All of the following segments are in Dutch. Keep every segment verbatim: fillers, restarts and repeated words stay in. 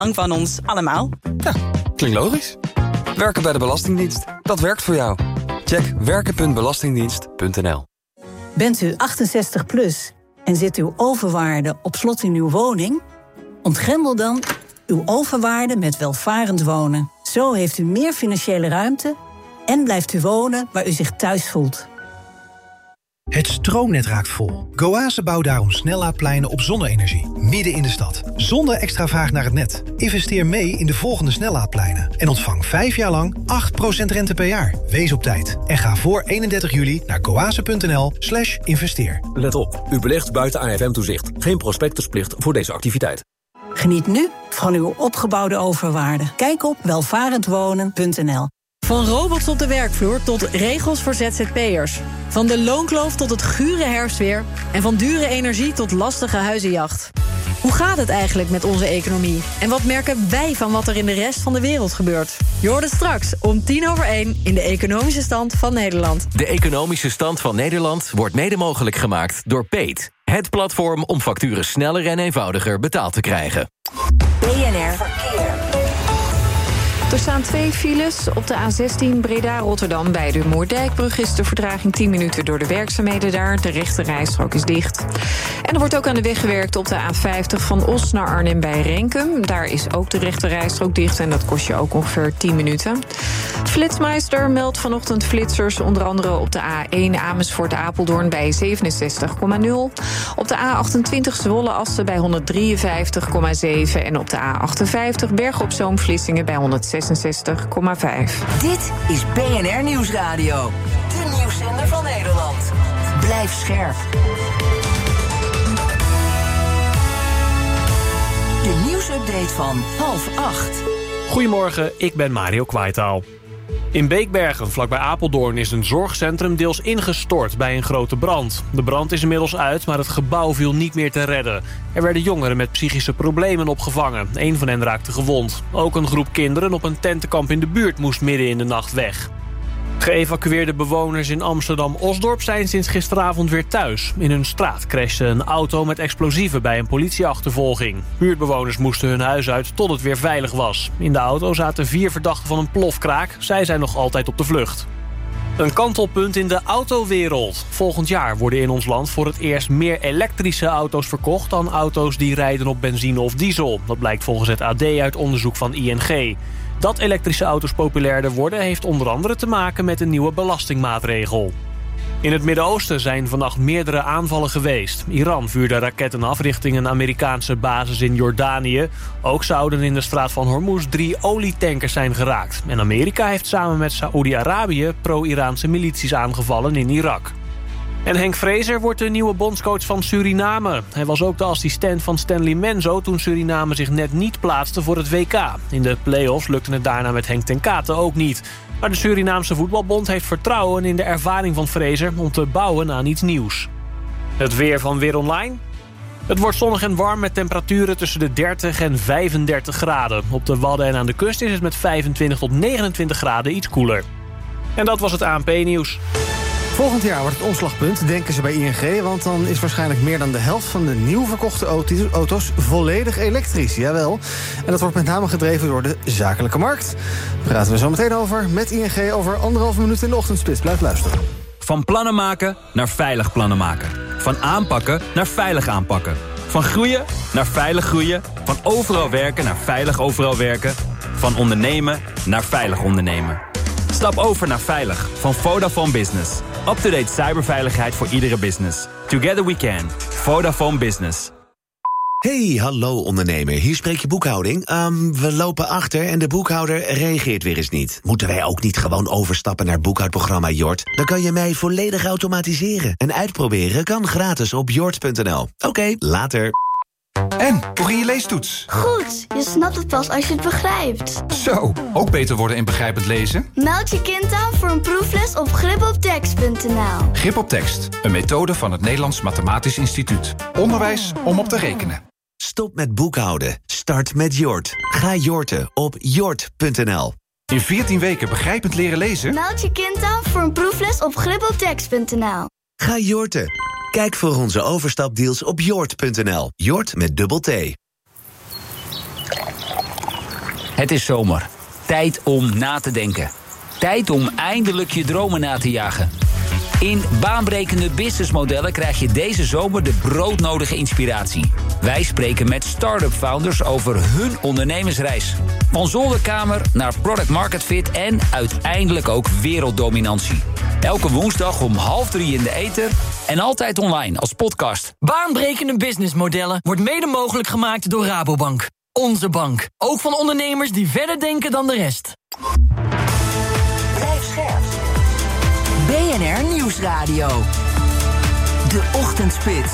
belang van ons allemaal. Ja, klinkt logisch. Werken bij de Belastingdienst, dat werkt voor jou. Check werken punt belastingdienst punt n l. Bent u achtenzestig plus en zit uw overwaarde op slot in uw woning? Ontgrendel dan uw overwaarde met welvarend wonen. Zo heeft u meer financiële ruimte en blijft u wonen waar u zich thuis voelt. Het stroomnet raakt vol. Goase bouwt daarom snellaadpleinen op zonne-energie, midden in de stad. Zonder extra vraag naar het net. Investeer mee in de volgende snellaadpleinen. En ontvang vijf jaar lang acht procent rente per jaar. Wees op tijd. En ga voor eenendertig juli naar goase punt n l slash investeer. Let op, u belegt buiten A F M-toezicht. Geen prospectusplicht voor deze activiteit. Geniet nu van uw opgebouwde overwaarde. Kijk op welvarendwonen punt n l. Van robots op de werkvloer tot regels voor Z Z P'ers. Van de loonkloof tot het gure herfstweer. En van dure energie tot lastige huizenjacht. Hoe gaat het eigenlijk met onze economie? En wat merken wij van wat er in de rest van de wereld gebeurt? Je hoort het straks om tien over één in de Economische Stand van Nederland. De Economische Stand van Nederland wordt mede mogelijk gemaakt door Peet. Het platform om facturen sneller en eenvoudiger betaald te krijgen. B N R Verkeer. Er staan twee files op de A zestien Breda-Rotterdam. Bij de Moerdijkbrug is de vertraging tien minuten door de werkzaamheden daar. De rechte rijstrook is dicht. En er wordt ook aan de weg gewerkt op de A vijftig van Os naar Arnhem bij Renkum. Daar is ook de rechte rijstrook dicht en dat kost je ook ongeveer tien minuten. Flitsmeister meldt vanochtend flitsers onder andere op de A één Amersfoort-Apeldoorn bij zevenenzestig komma nul. Op de A achtentwintig Zwolle-Assen bij honderddrieënvijftig komma zeven. En op de A achtenvijftig Bergen-op-Zoom-Vlissingen bij honderdzesenzestig komma vijf. Dit is B N R Nieuwsradio. De nieuwszender van Nederland. Blijf scherp. De nieuwsupdate van half acht. Goedemorgen, ik ben Mario Kwaitaal. In Beekbergen, vlakbij Apeldoorn, is een zorgcentrum deels ingestort bij een grote brand. De brand is inmiddels uit, maar het gebouw viel niet meer te redden. Er werden jongeren met psychische problemen opgevangen. Eén van hen raakte gewond. Ook een groep kinderen op een tentenkamp in de buurt moest midden in de nacht weg. Geëvacueerde bewoners in Amsterdam-Osdorp zijn sinds gisteravond weer thuis. In hun straat crashte een auto met explosieven bij een politieachtervolging. Buurtbewoners moesten hun huis uit tot het weer veilig was. In de auto zaten vier verdachten van een plofkraak. Zij zijn nog altijd op de vlucht. Een kantelpunt in de autowereld. Volgend jaar worden in ons land voor het eerst meer elektrische auto's verkocht dan auto's die rijden op benzine of diesel. Dat blijkt volgens het A D uit onderzoek van I N G. Dat elektrische auto's populairder worden heeft onder andere te maken met een nieuwe belastingmaatregel. In het Midden-Oosten zijn vannacht meerdere aanvallen geweest. Iran vuurde raketten af richting een Amerikaanse basis in Jordanië. Ook zouden in de straat van Hormuz drie olietankers zijn geraakt. En Amerika heeft samen met Saoedi-Arabië pro-Iraanse milities aangevallen in Irak. En Henk Vrezer wordt de nieuwe bondscoach van Suriname. Hij was ook de assistent van Stanley Menzo toen Suriname zich net niet plaatste voor het W K. In de play-offs lukte het daarna met Henk ten Kate ook niet. Maar de Surinaamse voetbalbond heeft vertrouwen in de ervaring van Vrezer om te bouwen aan iets nieuws. Het weer van Weer Online. Het wordt zonnig en warm met temperaturen tussen de dertig en vijfendertig graden. Op de Wadden en aan de kust is het met vijfentwintig tot negenentwintig graden iets koeler. En dat was het A N P-nieuws. Volgend jaar wordt het omslagpunt, denken ze bij I N G... want dan is waarschijnlijk meer dan de helft van de nieuw verkochte auto's volledig elektrisch. Jawel. En dat wordt met name gedreven door de zakelijke markt. Daar praten we zo meteen over met I N G over anderhalve minuut in de ochtendspits. Blijf luisteren. Van plannen maken naar veilig plannen maken. Van aanpakken naar veilig aanpakken. Van groeien naar veilig groeien. Van overal werken naar veilig overal werken. Van ondernemen naar veilig ondernemen. Stap over naar Veilig van Vodafone Business. Up-to-date cyberveiligheid voor iedere business. Together we can. Vodafone Business. Hey, hallo ondernemer. Hier spreek je boekhouding. Um, we lopen achter en de boekhouder reageert weer eens niet. Moeten wij ook niet gewoon overstappen naar boekhoudprogramma Jort? Dan kan je mij volledig automatiseren. En uitproberen kan gratis op jort punt n l. Oké, okay, later. En, hoe ging je leestoets? Goed, je snapt het pas als je het begrijpt. Zo, ook beter worden in begrijpend lezen? Meld je kind aan voor een proefles op grip op tekst punt n l. Grip op tekst, een methode van het Nederlands Mathematisch Instituut. Onderwijs om op te rekenen. Stop met boekhouden. Start met Jort. Ga jorten op jort punt n l. In veertien weken begrijpend leren lezen? Meld je kind aan voor een proefles op grip op tekst punt n l. Ga jorten. Kijk voor onze overstapdeals op jort punt n l. Jort met dubbel T. Het is zomer. Tijd om na te denken. Tijd om eindelijk je dromen na te jagen. In baanbrekende businessmodellen krijg je deze zomer de broodnodige inspiratie. Wij spreken met start-up founders over hun ondernemersreis. Van zolderkamer naar product market fit en uiteindelijk ook werelddominantie. Elke woensdag om half drie in de ether en altijd online als podcast. Baanbrekende businessmodellen wordt mede mogelijk gemaakt door Rabobank. Onze bank. Ook van ondernemers die verder denken dan de rest. Blijf scherp. B N R Nieuwsradio. De Ochtendspits.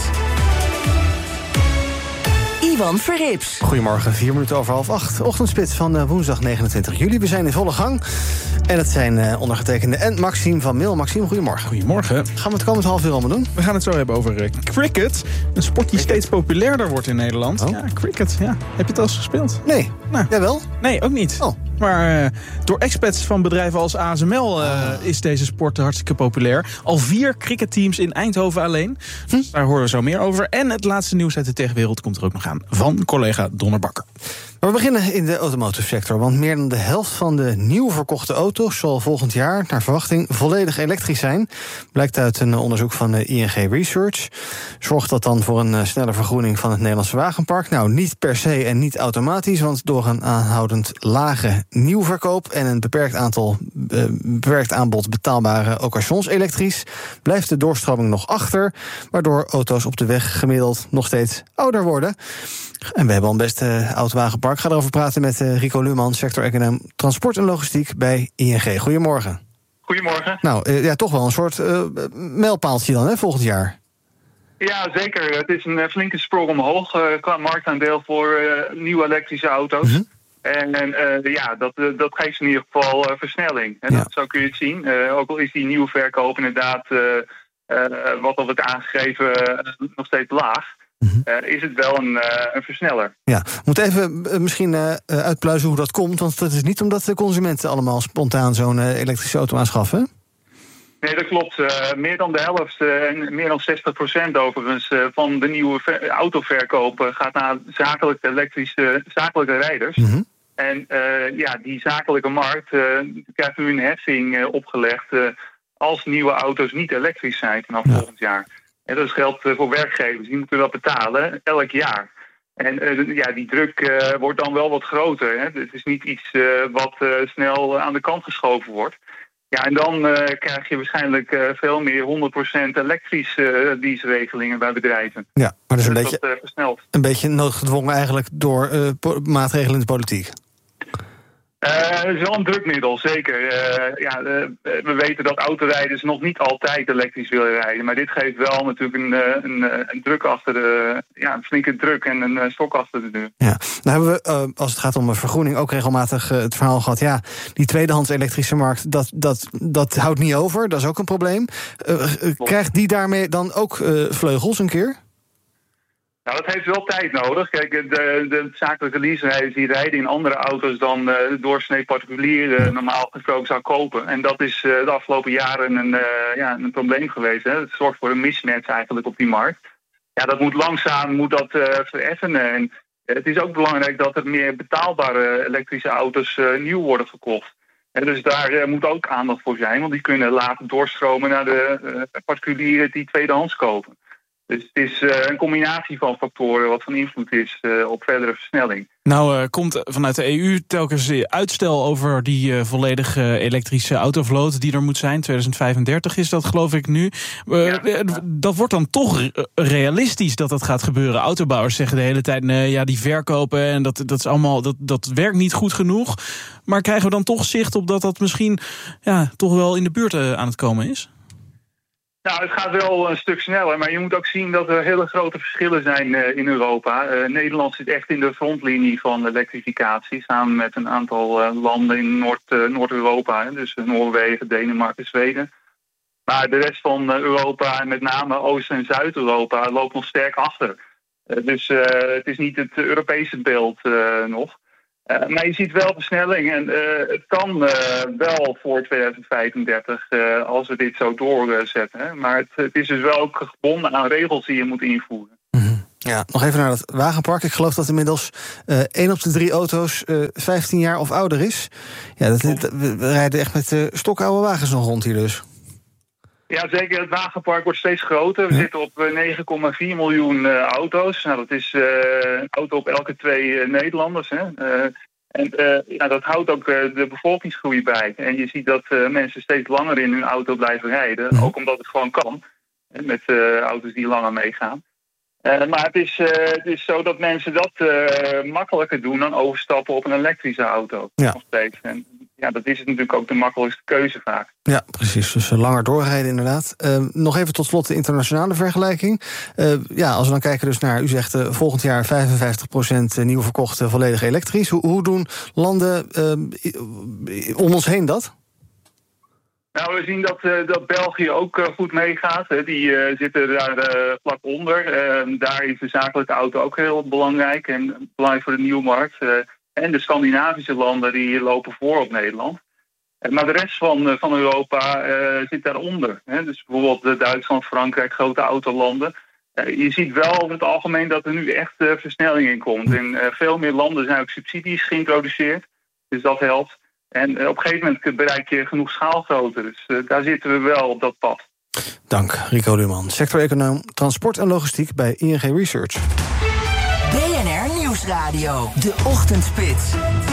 Ivan Verrips. Goedemorgen, vier minuten over half acht. Ochtendspits van uh, woensdag negenentwintig juli. We zijn in volle gang. En het zijn uh, ondergetekende en Maxime van Mil. Maxime, goedemorgen. Goedemorgen. Gaan we het komend half uur allemaal doen? We gaan het zo hebben over uh, cricket. Een sport die steeds populairder wordt in Nederland. Oh. Ja, cricket, ja. Heb je het al eens gespeeld? Nee. Nou. Jawel? Nee, ook niet. Oh. Maar uh, door expats van bedrijven als A S M L uh, ah. is deze sport hartstikke populair. Al vier cricketteams in Eindhoven alleen. Hm? Dus daar horen we zo meer over. En het laatste nieuws uit de techwereld komt er ook nog aan van collega Donner Bakker. Maar we beginnen in de automotive sector. Want meer dan de helft van de nieuw verkochte auto's zal volgend jaar naar verwachting volledig elektrisch zijn. Blijkt uit een onderzoek van de I N G Research. Zorgt dat dan voor een snelle vergroening van het Nederlandse wagenpark? Nou, niet per se en niet automatisch. Want door een aanhoudend lage nieuwverkoop en een beperkt aantal uh, beperkt aanbod betaalbare occasions elektrisch blijft de doorstroming nog achter, waardoor auto's op de weg gemiddeld nog steeds ouder worden. En we hebben al een best uh, oud wagenpark. Ik ga erover praten met uh, Rico Luhman, sector-econoom transport en logistiek bij I N G. Goedemorgen. Goedemorgen. Nou, uh, ja, toch wel een soort uh, mijlpaaltje dan, hè, volgend jaar. Ja, zeker. Het is een flinke sprong omhoog uh, qua marktaandeel voor uh, nieuwe elektrische auto's. Mm-hmm. En, en uh, ja, dat, dat geeft in ieder geval uh, versnelling. En ja. dat, zo kun je het zien. Uh, ook al is die nieuwe verkoop inderdaad, uh, uh, wat al wordt aangegeven, uh, nog steeds laag. Mm-hmm. Uh, is het wel een, uh, een versneller. Ja, we moeten even uh, misschien uh, uitpluizen hoe dat komt. Want dat is niet omdat de consumenten allemaal spontaan zo'n uh, elektrische auto aanschaffen. Nee, dat klopt. Uh, meer dan de helft uh, en meer dan zestig procent overigens uh, van de nieuwe ver- autoverkoop uh, gaat naar zakelijke elektrische zakelijke rijders. Mm-hmm. En uh, ja, die zakelijke markt uh, krijgt nu een heffing uh, opgelegd uh, als nieuwe auto's niet elektrisch zijn vanaf ja. volgend jaar. En dat geldt uh, voor werkgevers, die moeten dat betalen elk jaar. En uh, ja, die druk uh, wordt dan wel wat groter. Hè. Het is niet iets uh, wat uh, snel aan de kant geschoven wordt. Ja, en dan uh, krijg je waarschijnlijk uh, veel meer honderd procent elektrische uh, dienstregelingen bij bedrijven. Ja, maar dat is een, beetje, dat, uh, versneld. een beetje noodgedwongen eigenlijk door uh, po- maatregelen in de politiek. Uh, het is wel een drukmiddel, zeker. Uh, ja, uh, we weten dat autorijders nog niet altijd elektrisch willen rijden. Maar dit geeft wel natuurlijk een, een, een druk achter de, ja, een flinke druk en een stok achter de deur. Ja, nou hebben we, uh, als het gaat om een vergroening, ook regelmatig uh, het verhaal gehad. Ja, die tweedehands elektrische markt, dat, dat, dat houdt niet over. Dat is ook een probleem. Uh, uh, krijgt die daarmee dan ook uh, vleugels een keer? Nou, dat heeft wel tijd nodig. Kijk, de, de zakelijke leaserijders die rijden in andere auto's dan uh, de doorsnee particulier uh, normaal gesproken zou kopen. En dat is uh, de afgelopen jaren een, uh, ja, een probleem geweest. Hè. Het zorgt voor een mismatch eigenlijk op die markt. Ja, dat moet langzaam moet dat, uh, vereffenen. En uh, het is ook belangrijk dat er meer betaalbare elektrische auto's uh, nieuw worden verkocht. En dus daar uh, moet ook aandacht voor zijn, want die kunnen later doorstromen naar de uh, particulieren die tweedehands kopen. Dus het is uh, een combinatie van factoren wat van invloed is uh, op verdere versnelling. Nou uh, komt vanuit de E U telkens uitstel over die uh, volledige elektrische autovloot die er moet zijn. tweeduizend vijfendertig is dat, geloof ik nu. Uh, ja. Dat wordt dan toch realistisch dat dat gaat gebeuren. Autobouwers zeggen de hele tijd, nee, ja, die verkopen en dat, dat, is allemaal, dat, dat werkt niet goed genoeg. Maar krijgen we dan toch zicht op dat dat misschien ja, toch wel in de buurt uh, aan het komen is? Nou, het gaat wel een stuk sneller, maar je moet ook zien dat er hele grote verschillen zijn uh, in Europa. Uh, Nederland zit echt in de frontlinie van elektrificatie, samen met een aantal uh, landen in Noord, uh, Noord-Europa, hè, dus Noorwegen, Denemarken, Zweden. Maar de rest van uh, Europa, en met name Oost- en Zuid-Europa, loopt nog sterk achter. Uh, dus uh, het is niet het Europese beeld uh, nog. Uh, maar je ziet wel versnelling en uh, het kan uh, wel voor tweeduizend vijfendertig uh, als we dit zo doorzetten. Hè. Maar het, het is dus wel ook gebonden aan regels die je moet invoeren. Mm-hmm. Ja, nog even naar het wagenpark. Ik geloof dat inmiddels uh, één op de drie auto's uh, vijftien jaar of ouder is. Ja, dat, dat, we rijden echt met uh, stokoude wagens nog rond hier dus. Ja, zeker. Het wagenpark wordt steeds groter. We ja. zitten op negen komma vier miljoen uh, auto's. Nou, dat is uh, een auto op elke twee uh, Nederlanders. Hè. Uh, en uh, ja, dat houdt ook uh, de bevolkingsgroei bij. En je ziet dat uh, mensen steeds langer in hun auto blijven rijden. Ja. Ook omdat het gewoon kan. Met uh, auto's die langer meegaan. Uh, maar het is, uh, het is zo dat mensen dat uh, makkelijker doen dan overstappen op een elektrische auto. Ja. Nog steeds. En ja, dat is het natuurlijk ook de makkelijkste keuze vaak. Ja, precies. Dus uh, langer doorrijden inderdaad. Uh, nog even tot slot de internationale vergelijking. Uh, ja, als we dan kijken dus naar, u zegt uh, volgend jaar vijfenvijftig procent nieuw verkocht uh, volledig elektrisch. Hoe, hoe doen landen uh, om ons heen dat? Nou, we zien dat, uh, dat België ook uh, goed meegaat. Hè. Die uh, zitten daar uh, vlak onder. Uh, daar is de zakelijke auto ook heel belangrijk. En belangrijk voor de nieuwe markt. Uh, en de Scandinavische landen die lopen voor op Nederland. Uh, maar de rest van, uh, van Europa uh, zit daaronder. Hè. Dus bijvoorbeeld uh, Duitsland, Frankrijk, grote autolanden. Uh, je ziet wel over het algemeen dat er nu echt uh, versnelling in komt. In uh, veel meer landen zijn ook subsidies geïntroduceerd. Dus dat helpt. En uh, op een gegeven moment bereik je genoeg schaalgrootte. Dus uh, daar zitten we wel op dat pad. Dank, Rico Luhman, sector-econoom transport en logistiek bij I N G Research. B N R Nieuwsradio, de ochtendspits.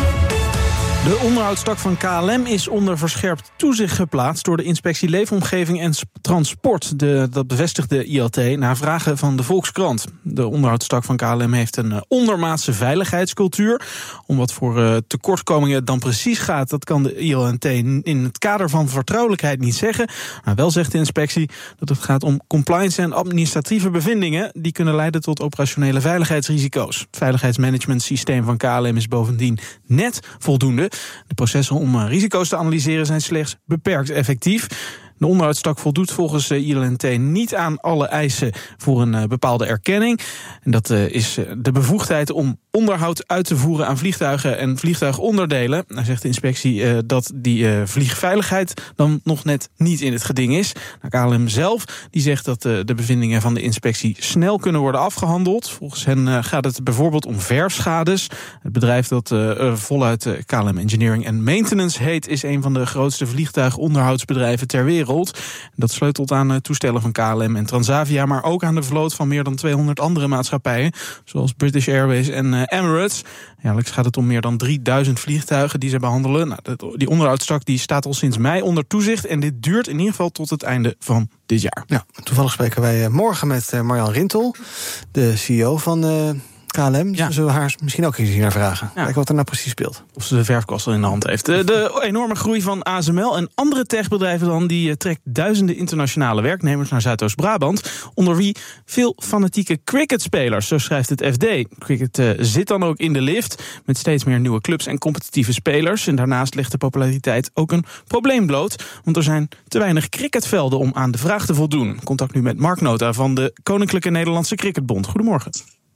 De onderhoudstak van K L M is onder verscherpt toezicht geplaatst door de Inspectie Leefomgeving en Transport. De, dat bevestigde I L T na vragen van de Volkskrant. De onderhoudstak van K L M heeft een ondermaatse veiligheidscultuur. Om wat voor uh, tekortkomingen het dan precies gaat, dat kan de I L T in het kader van vertrouwelijkheid niet zeggen. Maar wel zegt de inspectie dat het gaat om compliance en administratieve bevindingen die kunnen leiden tot operationele veiligheidsrisico's. Het veiligheidsmanagementsysteem van K L M is bovendien net voldoende. De processen om risico's te analyseren zijn slechts beperkt effectief. De onderhoudstak voldoet volgens de I L T niet aan alle eisen voor een bepaalde erkenning. En dat is de bevoegdheid om onderhoud uit te voeren aan vliegtuigen en vliegtuigonderdelen. Nou zegt de inspectie dat die vliegveiligheid dan nog net niet in het geding is. Nou, K L M zelf die zegt dat de bevindingen van de inspectie snel kunnen worden afgehandeld. Volgens hen gaat het bijvoorbeeld om verschades. Het bedrijf dat uh, voluit K L M Engineering and Maintenance heet is een van de grootste vliegtuigonderhoudsbedrijven ter wereld. Dat sleutelt aan toestellen van K L M en Transavia, maar ook aan de vloot van meer dan tweehonderd andere maatschappijen, zoals British Airways en uh, Emirates. Jaarlijks gaat het om meer dan drieduizend vliegtuigen die ze behandelen. Nou, die onderhoudstak die staat al sinds mei onder toezicht en dit duurt in ieder geval tot het einde van dit jaar. Ja, toevallig spreken wij morgen met Marjan Rintel, de C E O van Uh... K L M, ja. Zullen we haar misschien ook eens hier naar vragen. Ja. Kijk wat er nou precies speelt. Of ze de verfkwast in de hand heeft. De, de enorme groei van A S M L en andere techbedrijven dan, die trekt duizenden internationale werknemers naar Zuidoost-Brabant, onder wie veel fanatieke cricketspelers, zo schrijft het F D. Cricket uh, zit dan ook in de lift, met steeds meer nieuwe clubs en competitieve spelers. En daarnaast legt de populariteit ook een probleem bloot, want er zijn te weinig cricketvelden om aan de vraag te voldoen. Contact nu met Mark Nota van de Koninklijke Nederlandse Cricketbond. Goedemorgen.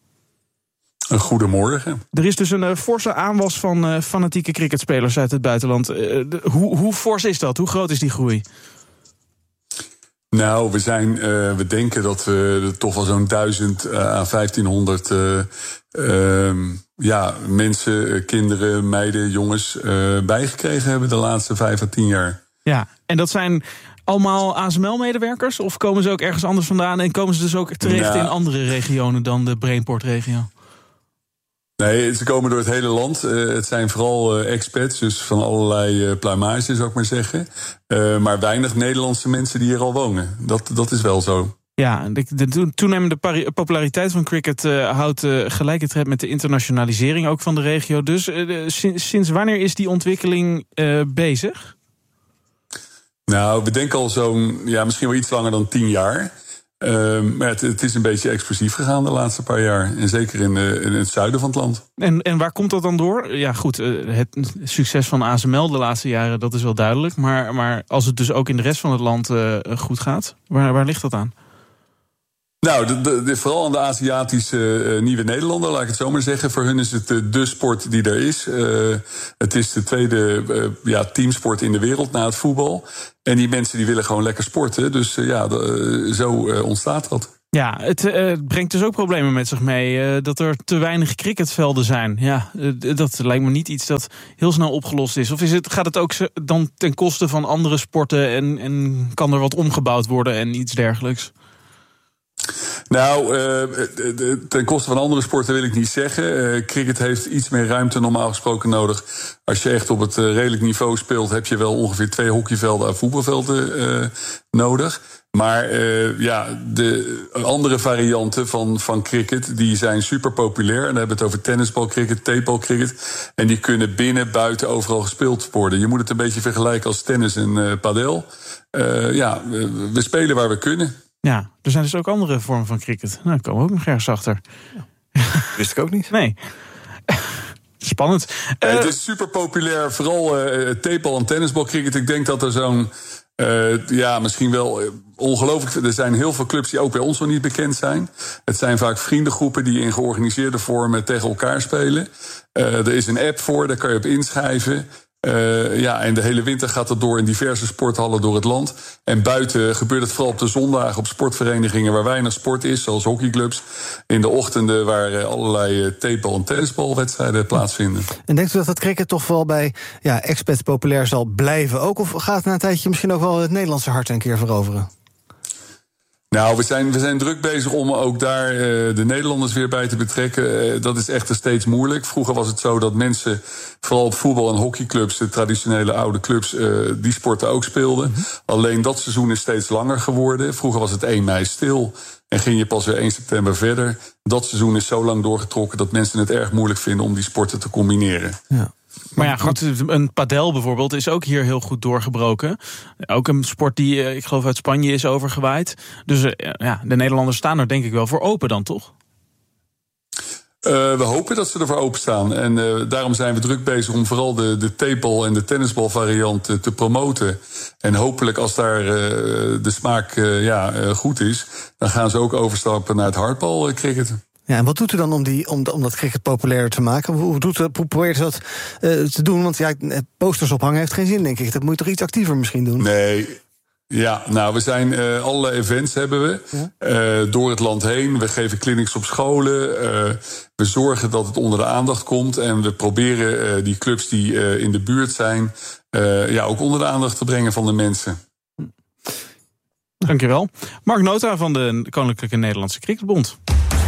Goedemorgen. Er is dus een uh, forse aanwas van uh, fanatieke cricketspelers uit het buitenland. Uh, de, hoe, hoe fors is dat? Hoe groot is die groei? Nou, we, zijn, uh, we denken dat we toch wel zo'n duizend à vijftienhonderd uh, uh, ja, mensen, kinderen, meiden, jongens uh, bijgekregen hebben de laatste vijf à tien jaar. Ja, en dat zijn allemaal A S M L-medewerkers? Of komen ze ook ergens anders vandaan en komen ze dus ook terecht nou, in andere regionen dan de Brainport-regio? Nee, ze komen door het hele land. Uh, het zijn vooral uh, expats, dus van allerlei uh, pluimage, zou ik maar zeggen. Uh, maar weinig Nederlandse mensen die hier al wonen. Dat, dat is wel zo. Ja, de, de toenemende populariteit van cricket uh, houdt uh, gelijke tred met de internationalisering ook van de regio. Dus uh, de, sinds, sinds wanneer is die ontwikkeling uh, bezig? Nou, we denken al zo'n, ja, misschien wel iets langer dan tien jaar. Uh, maar het, het is een beetje explosief gegaan de laatste paar jaar. En zeker in, uh, in het zuiden van het land. En, en waar komt dat dan door? Ja goed, uh, het succes van A S M L de laatste jaren, dat is wel duidelijk. Maar, maar als het dus ook in de rest van het land uh, goed gaat, waar, waar ligt dat aan? Nou, de, de, de, vooral aan de Aziatische uh, nieuwe Nederlander, laat ik het zo maar zeggen. Voor hun is het uh, de sport die er is. Uh, het is de tweede uh, ja, teamsport in de wereld na het voetbal. En die mensen die willen gewoon lekker sporten. Dus uh, ja, de, uh, zo uh, ontstaat dat. Ja, het uh, brengt dus ook problemen met zich mee. Uh, dat er te weinig cricketvelden zijn. Ja, uh, dat lijkt me niet iets dat heel snel opgelost is. Of is het, gaat het ook dan ten koste van andere sporten en, en kan er wat omgebouwd worden en iets dergelijks? Nou, uh, ten koste van andere sporten wil ik niet zeggen. Uh, cricket heeft iets meer ruimte normaal gesproken nodig. Als je echt op het uh, redelijk niveau speelt, heb je wel ongeveer twee hockeyvelden en voetbalvelden uh, nodig. Maar uh, ja, de andere varianten van, van cricket, die zijn super populair. En dan hebben we het over tennisbalcricket, tapebalcricket. En die kunnen binnen, buiten, overal gespeeld worden. Je moet het een beetje vergelijken als tennis en uh, padel. Uh, ja, we, we spelen waar we kunnen. Ja, er zijn dus ook andere vormen van cricket. Nou, daar komen we ook nog ergens achter. Ja. Wist ik ook niet. Nee. Spannend. Uh, het is super populair, vooral uh, tapebal en tennisbalcricket. Ik denk dat er zo'n, uh, ja, misschien wel uh, ongelooflijk. Er zijn heel veel clubs die ook bij ons nog niet bekend zijn. Het zijn vaak vriendengroepen die in georganiseerde vorm tegen elkaar spelen. Uh, er is een app voor, daar kan je op inschrijven. Uh, ja, en de hele winter gaat het door in diverse sporthallen door het land. En buiten gebeurt het vooral op de zondagen op sportverenigingen waar weinig sport is, zoals hockeyclubs. In de ochtenden waar uh, allerlei uh, tapebal- en tennisbalwedstrijden plaatsvinden. En denkt u dat het cricket toch wel bij ja, expats populair zal blijven ook? Of gaat het na een tijdje misschien ook wel het Nederlandse hart een keer veroveren? Nou, we zijn, we zijn druk bezig om ook daar uh, de Nederlanders weer bij te betrekken. Uh, dat is echter steeds moeilijk. Vroeger was het zo dat mensen, vooral op voetbal- en hockeyclubs, de traditionele oude clubs, uh, die sporten ook speelden. Mm-hmm. Alleen dat seizoen is steeds langer geworden. Vroeger was het één mei stil en ging je pas weer één september verder. Dat seizoen is zo lang doorgetrokken dat mensen het erg moeilijk vinden om die sporten te combineren. Ja. Maar ja, goed, een padel bijvoorbeeld is ook hier heel goed doorgebroken. Ook een sport die, ik geloof, uit Spanje is overgewaaid. Dus ja, de Nederlanders staan er denk ik wel voor open dan, toch? Uh, we hopen dat ze ervoor openstaan. En uh, daarom zijn we druk bezig om vooral de, de tapebal- en de tennisbalvariant uh, te promoten. En hopelijk als daar uh, de smaak uh, ja, uh, goed is, dan gaan ze ook overstappen naar het hardbal uh, cricket. Ja, en wat doet u dan om, die, om, om dat cricket populairder te maken? Hoe, doet u, hoe probeert u dat uh, te doen? Want ja, posters ophangen heeft geen zin, denk ik. Dat moet je toch iets actiever misschien doen? Nee, ja, nou, we zijn uh, allerlei events hebben we ja? uh, door het land heen. We geven clinics op scholen. Uh, we zorgen dat het onder de aandacht komt. En we proberen uh, die clubs die uh, in de buurt zijn, uh, ja, ook onder de aandacht te brengen van de mensen. Dankjewel. Mark Nota van de Koninklijke Nederlandse Cricketbond.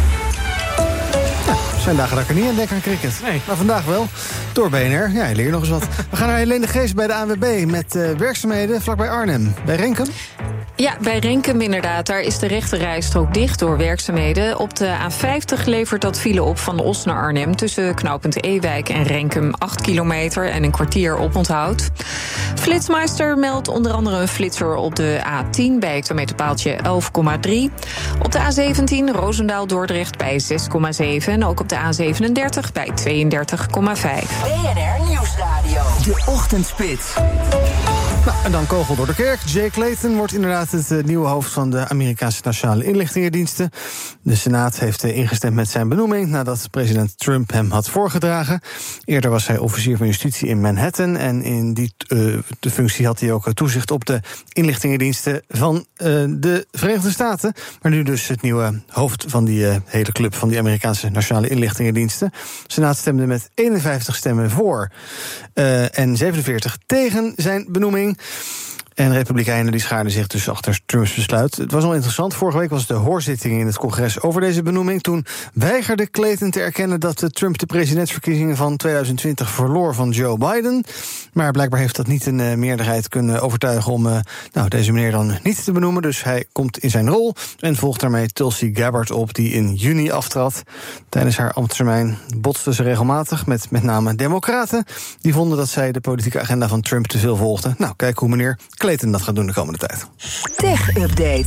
Er zijn dagen dat ik er niet aan denk aan cricket. Nee. Maar vandaag wel. Door B N R. Ja, je leert nog eens wat. We gaan naar Helene de Geest bij de A N W B met uh, werkzaamheden vlakbij Arnhem. Bij Renkum? Ja, bij Renkum inderdaad. Daar is de rechterrijstrook dicht door werkzaamheden. Op de A vijftig levert dat file op van Os naar Arnhem. Tussen knooppunt Ewijk en Renkum acht kilometer en een kwartier oponthoud. Flitsmeister meldt onder andere een flitser op de A tien bij hectometerpaaltje elf komma drie. Op de A zeventien Roosendaal-Dordrecht bij zes komma zeven. En ook op de A zevenendertig bij tweeëndertig komma vijf. B N R Nieuwsradio. De Ochtendspits. Nou, en dan kogel door de kerk. Jay Clayton wordt inderdaad het uh, nieuwe hoofd van de Amerikaanse Nationale Inlichtingendiensten. De Senaat heeft uh, ingestemd met zijn benoeming nadat president Trump hem had voorgedragen. Eerder was hij officier van justitie in Manhattan en in die uh, de functie had hij ook uh, toezicht op de inlichtingendiensten van uh, de Verenigde Staten. Maar nu dus het nieuwe hoofd van die uh, hele club van die Amerikaanse Nationale Inlichtingendiensten. De Senaat stemde met eenenvijftig stemmen voor uh, en zevenenveertig tegen zijn benoeming. En Republikeinen die schaarden zich dus achter Trumps besluit. Het was al interessant. Vorige week was de hoorzitting in het congres over deze benoeming. Toen weigerde Clayton te erkennen dat Trump de presidentsverkiezingen van tweeduizend twintig verloor van Joe Biden. Maar blijkbaar heeft dat niet een uh, meerderheid kunnen overtuigen om uh, nou, deze meneer dan niet te benoemen. Dus hij komt in zijn rol en volgt daarmee Tulsi Gabbard op, die in juni aftrad. Tijdens haar ambtstermijn botste ze regelmatig met met name democraten. Die vonden dat zij de politieke agenda van Trump te veel volgden. Nou, kijk hoe meneer Clayton dat gaat doen de komende tijd. Tech-update.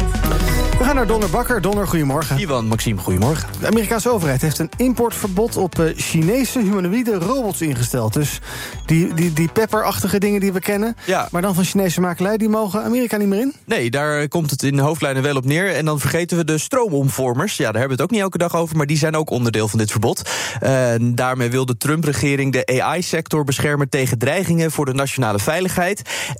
We gaan naar Donner Bakker. Donner, goedemorgen. Ivan, Maxime, goedemorgen. De Amerikaanse overheid heeft een importverbod op uh, Chinese humanoïde robots ingesteld. Dus die, die, die pepperachtige dingen die we kennen, ja. maar dan van Chinese makelij, die mogen Amerika niet meer in? Nee, daar komt het in hoofdlijnen wel op neer. En dan vergeten we de stroomomvormers. Ja, daar hebben we het ook niet elke dag over, maar die zijn ook onderdeel van dit verbod. Uh, daarmee wil de Trump-regering de A I-sector beschermen tegen dreigingen voor de nationale veiligheid. En deze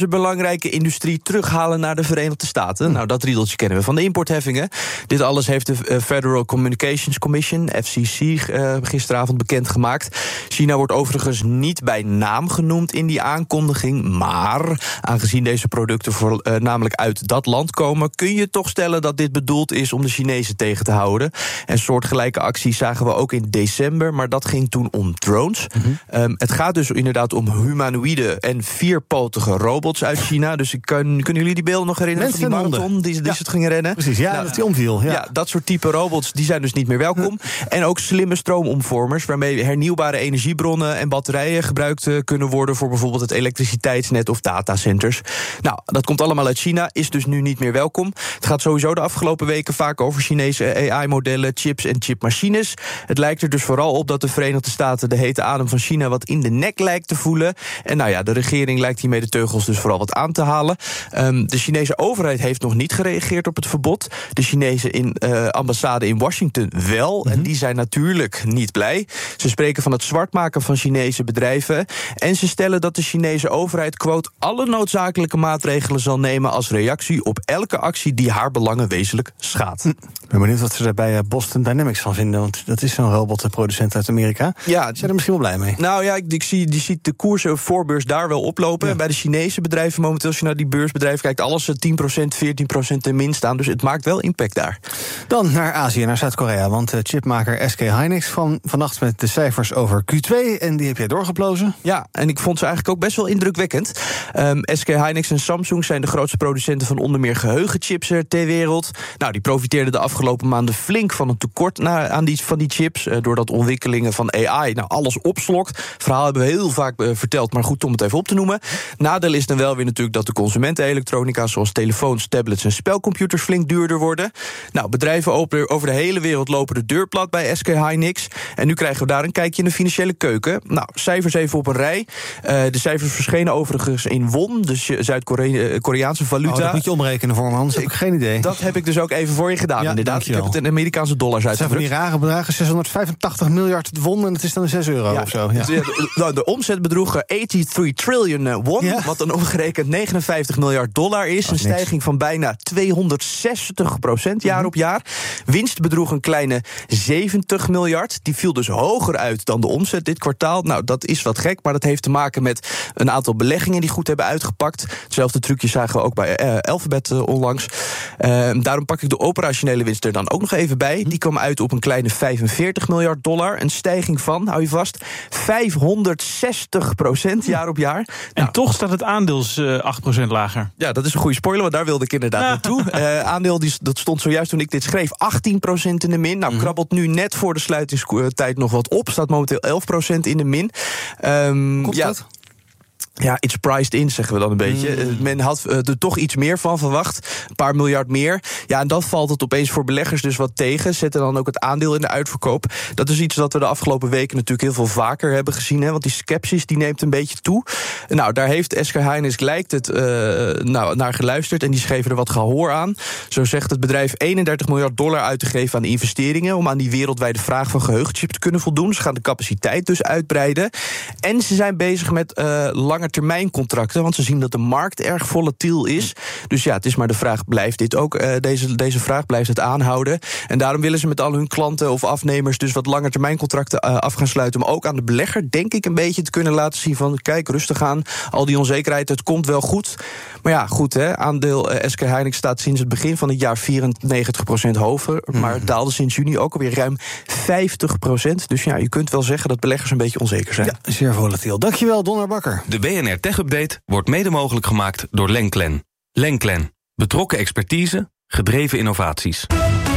ze belangrijke industrie terughalen naar de Verenigde Staten. Nou, dat riedeltje kennen we van de importheffingen. Dit alles heeft de Federal Communications Commission, F C C, uh, gisteravond bekendgemaakt. China wordt overigens niet bij naam genoemd in die aankondiging, maar aangezien deze producten voor, uh, namelijk uit dat land komen, kun je toch stellen dat dit bedoeld is om de Chinezen tegen te houden. En soortgelijke acties zagen we ook in december, maar dat ging toen om drones. Mm-hmm. Um, het gaat dus inderdaad om humanoïde en vierpotige robots uit China. Dus ik kan, kunnen jullie die beelden nog herinneren Mensen van die marathon die, die ja. ze het gingen rennen? Precies, ja, nou, dat die omviel. Ja. ja, dat soort type robots die zijn dus niet meer welkom. Ja. En ook slimme stroomomvormers, waarmee hernieuwbare energiebronnen en batterijen gebruikt uh, kunnen worden voor bijvoorbeeld het elektriciteitsnet of datacenters. Nou, dat komt allemaal uit China, is dus nu niet meer welkom. Het gaat sowieso de afgelopen weken vaak over Chinese A I-modellen, chips en chipmachines. Het lijkt er dus vooral op dat de Verenigde Staten de hete adem van China wat in de nek lijkt te voelen. En nou ja, de regering lijkt hiermee de teugels dus vooral wat aan te halen. Um, de Chinese overheid heeft nog niet gereageerd op het verbod. De Chinese in, uh, ambassade in Washington wel. Mm-hmm. En die zijn natuurlijk niet blij. Ze spreken van het zwartmaken van Chinese bedrijven. En ze stellen dat de Chinese overheid, quote, alle noodzakelijke maatregelen zal nemen als reactie op elke actie die haar belangen wezenlijk schaadt. Hm. Ik ben benieuwd wat ze er bij Boston Dynamics van vinden, want dat is zo'n robotproducent uit Amerika. Ja, zijn er misschien wel blij mee? Nou ja, ik, ik zie, die ziet de koersen op voorbeurs daar wel oplopen. Ja. En bij de Chinese bedrijven momenteel, als je naar die beursbedrijven kijkt, alles tien procent, veertien procent ten min staan. Dus het maakt wel impact daar. Dan naar Azië, naar Zuid-Korea. Want uh, chipmaker S K Hynix van vannacht met de cijfers over Q twee. En die heb jij doorgeplozen. Ja, en ik vond ze eigenlijk ook best wel indrukwekkend. Um, S K Hynix en Samsung zijn de grootste producenten van onder meer geheugenchips ter wereld. Nou, die profiteerden de afgelopen maanden flink van een tekort na, aan die, van die chips. Uh, doordat ontwikkelingen van A I nou, alles opslokt. Het verhaal hebben we heel vaak uh, verteld, maar goed om het even op te noemen. Nadeel is dan wel weer natuurlijk dat de consumentenelektronica, zoals telefoons, tablets en spelcomputers, flink duurder worden. Nou, bedrijven over de hele wereld lopen de deur plat bij S K Hynix. En nu krijgen we daar een kijkje in de financiële keuken. Nou, cijfers even op een rij. Uh, de cijfers verschenen overigens in won, dus Zuid-Koreaanse valuta. Oh, dat moet je omrekenen voor me, anders heb ik geen idee. Dat heb ik dus ook even voor je gedaan, ja, inderdaad. Ik heb het in Amerikaanse dollars uitgedrukt. Dat zijn van die rare bedragen, zeshonderdvijfentachtig miljard won en het is dan zes euro ja, of zo. Ja. De, de, de omzet bedroeg eenentachtig triljoen won, ja. wat dan omgerekend negenenvijftig miljard dollar is. Een stijging niks. van bijna tweehonderdzestig procent jaar mm-hmm. op jaar. Winst bedroeg een kleine zeventig miljard. Die viel dus hoger uit dan de omzet dit kwartaal. Nou, dat is wat gek, maar dat heeft te maken met een aantal beleggingen die goed hebben uitgepakt. Hetzelfde trucje zagen we ook bij uh, Alphabet uh, onlangs. Uh, daarom pak ik de operationele winst er dan ook nog even bij. Die kwam uit op een kleine vijfenveertig miljard dollar. Een stijging van, hou je vast, vijfhonderdzestig procent jaar op jaar. En nou, toch staat het aandeel uh, acht procent lager. Ja, dat is een goede spoiler, want daar wilde ik inderdaad ja. naartoe. Uh, aandeel, die, dat stond zojuist toen ik dit schreef, achttien procent in de min. Nou, mm-hmm. krabbelt nu net voor de sluitingstijd nog wat op. Staat momenteel elf procent in de min. Um, Komt ja, dat? Ja, it's priced in, zeggen we dan een beetje. Mm. Men had er toch iets meer van verwacht. Een paar miljard meer. Ja, en dan valt het opeens voor beleggers dus wat tegen. Zetten dan ook het aandeel in de uitverkoop. Dat is iets dat we de afgelopen weken natuurlijk heel veel vaker hebben gezien. Hè, want die skepsis die neemt een beetje toe. Nou, daar heeft S K Hynix, lijkt het, uh, nou, naar geluisterd. En die schreven er wat gehoor aan. Zo zegt het bedrijf eenendertig miljard dollar uit te geven aan investeringen. Om aan die wereldwijde vraag van geheugenchips te kunnen voldoen. Ze gaan de capaciteit dus uitbreiden. En ze zijn bezig met uh, lange termijncontracten, want ze zien dat de markt erg volatiel is. Dus ja, het is maar de vraag, blijft dit ook, uh, deze, deze vraag, blijft het aanhouden? En daarom willen ze met al hun klanten of afnemers dus wat langer termijncontracten uh, af gaan sluiten, maar ook aan de belegger, denk ik, een beetje te kunnen laten zien van, kijk, rustig aan, al die onzekerheid, het komt wel goed. Maar ja, goed, hè, aandeel uh, S K Hynix staat sinds het begin van het jaar vierennegentig procent hoger, mm. maar het daalde sinds juni ook alweer ruim vijftig procent. Dus ja, je kunt wel zeggen dat beleggers een beetje onzeker zijn. Ja, zeer volatiel. Dankjewel, Donner Bakker. De B N R Tech Update wordt mede mogelijk gemaakt door Lenklen. Lenklen. Betrokken expertise, gedreven innovaties.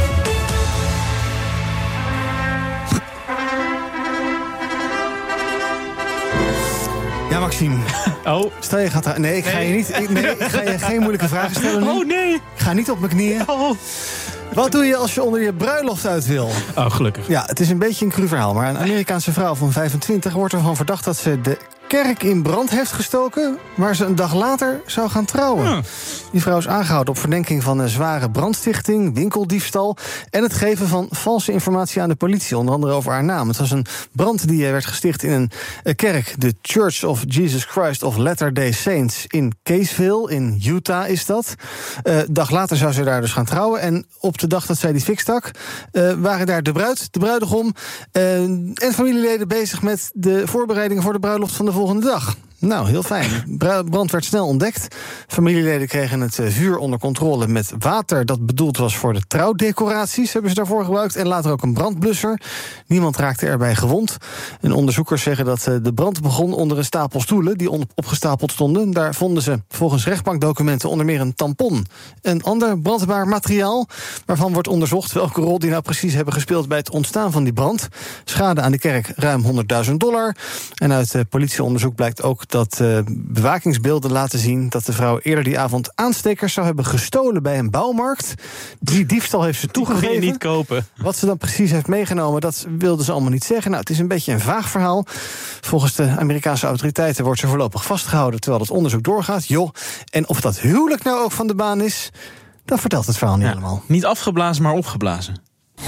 Ja, Maxime. Oh. Stel je gaat er... Nee, ik ga je niet... Ik, nee, ik ga je geen moeilijke vragen stellen nu. Oh, nee. Ik ga niet op mijn knieën. Oh. Wat doe je als je onder je bruiloft uit wil? Oh, gelukkig. Ja, het is een beetje een cru verhaal. Maar een Amerikaanse vrouw van vijfentwintig wordt ervan verdacht dat ze de kerk in brand heeft gestoken, waar ze een dag later zou gaan trouwen. Ja. Die vrouw is aangehouden op verdenking van een zware brandstichting, winkeldiefstal en het geven van valse informatie aan de politie, onder andere over haar naam. Het was een brand die werd gesticht in een kerk, de Church of Jesus Christ of Latter-day Saints in Caseville, in Utah is dat. Een uh, dag later zou ze daar dus gaan trouwen en op de dag dat zij die fik stak, uh, waren daar de bruid, de bruidegom uh, en familieleden bezig met de voorbereidingen voor de bruiloft van de volgende dag. Nou, heel fijn. Brand werd snel ontdekt. Familieleden kregen het vuur onder controle met water dat bedoeld was voor de trouwdecoraties, hebben ze daarvoor gebruikt. En later ook een brandblusser. Niemand raakte erbij gewond. En onderzoekers zeggen dat de brand begon onder een stapel stoelen die opgestapeld stonden. Daar vonden ze volgens rechtbankdocumenten onder meer een tampon. Een ander brandbaar materiaal waarvan wordt onderzocht welke rol die nou precies hebben gespeeld bij het ontstaan van die brand. Schade aan de kerk ruim honderdduizend dollar. En uit uh, politieonderzoek blijkt ook dat uh, bewakingsbeelden laten zien dat de vrouw eerder die avond aanstekers zou hebben gestolen bij een bouwmarkt. Die diefstal heeft ze toegegeven. Die kon je niet kopen. Wat ze dan precies heeft meegenomen, dat wilde ze allemaal niet zeggen. Nou, het is een beetje een vaag verhaal. Volgens de Amerikaanse autoriteiten wordt ze voorlopig vastgehouden terwijl het onderzoek doorgaat. Joh, en of dat huwelijk nou ook van de baan is, dat vertelt het verhaal niet ja, helemaal. Niet afgeblazen, maar opgeblazen.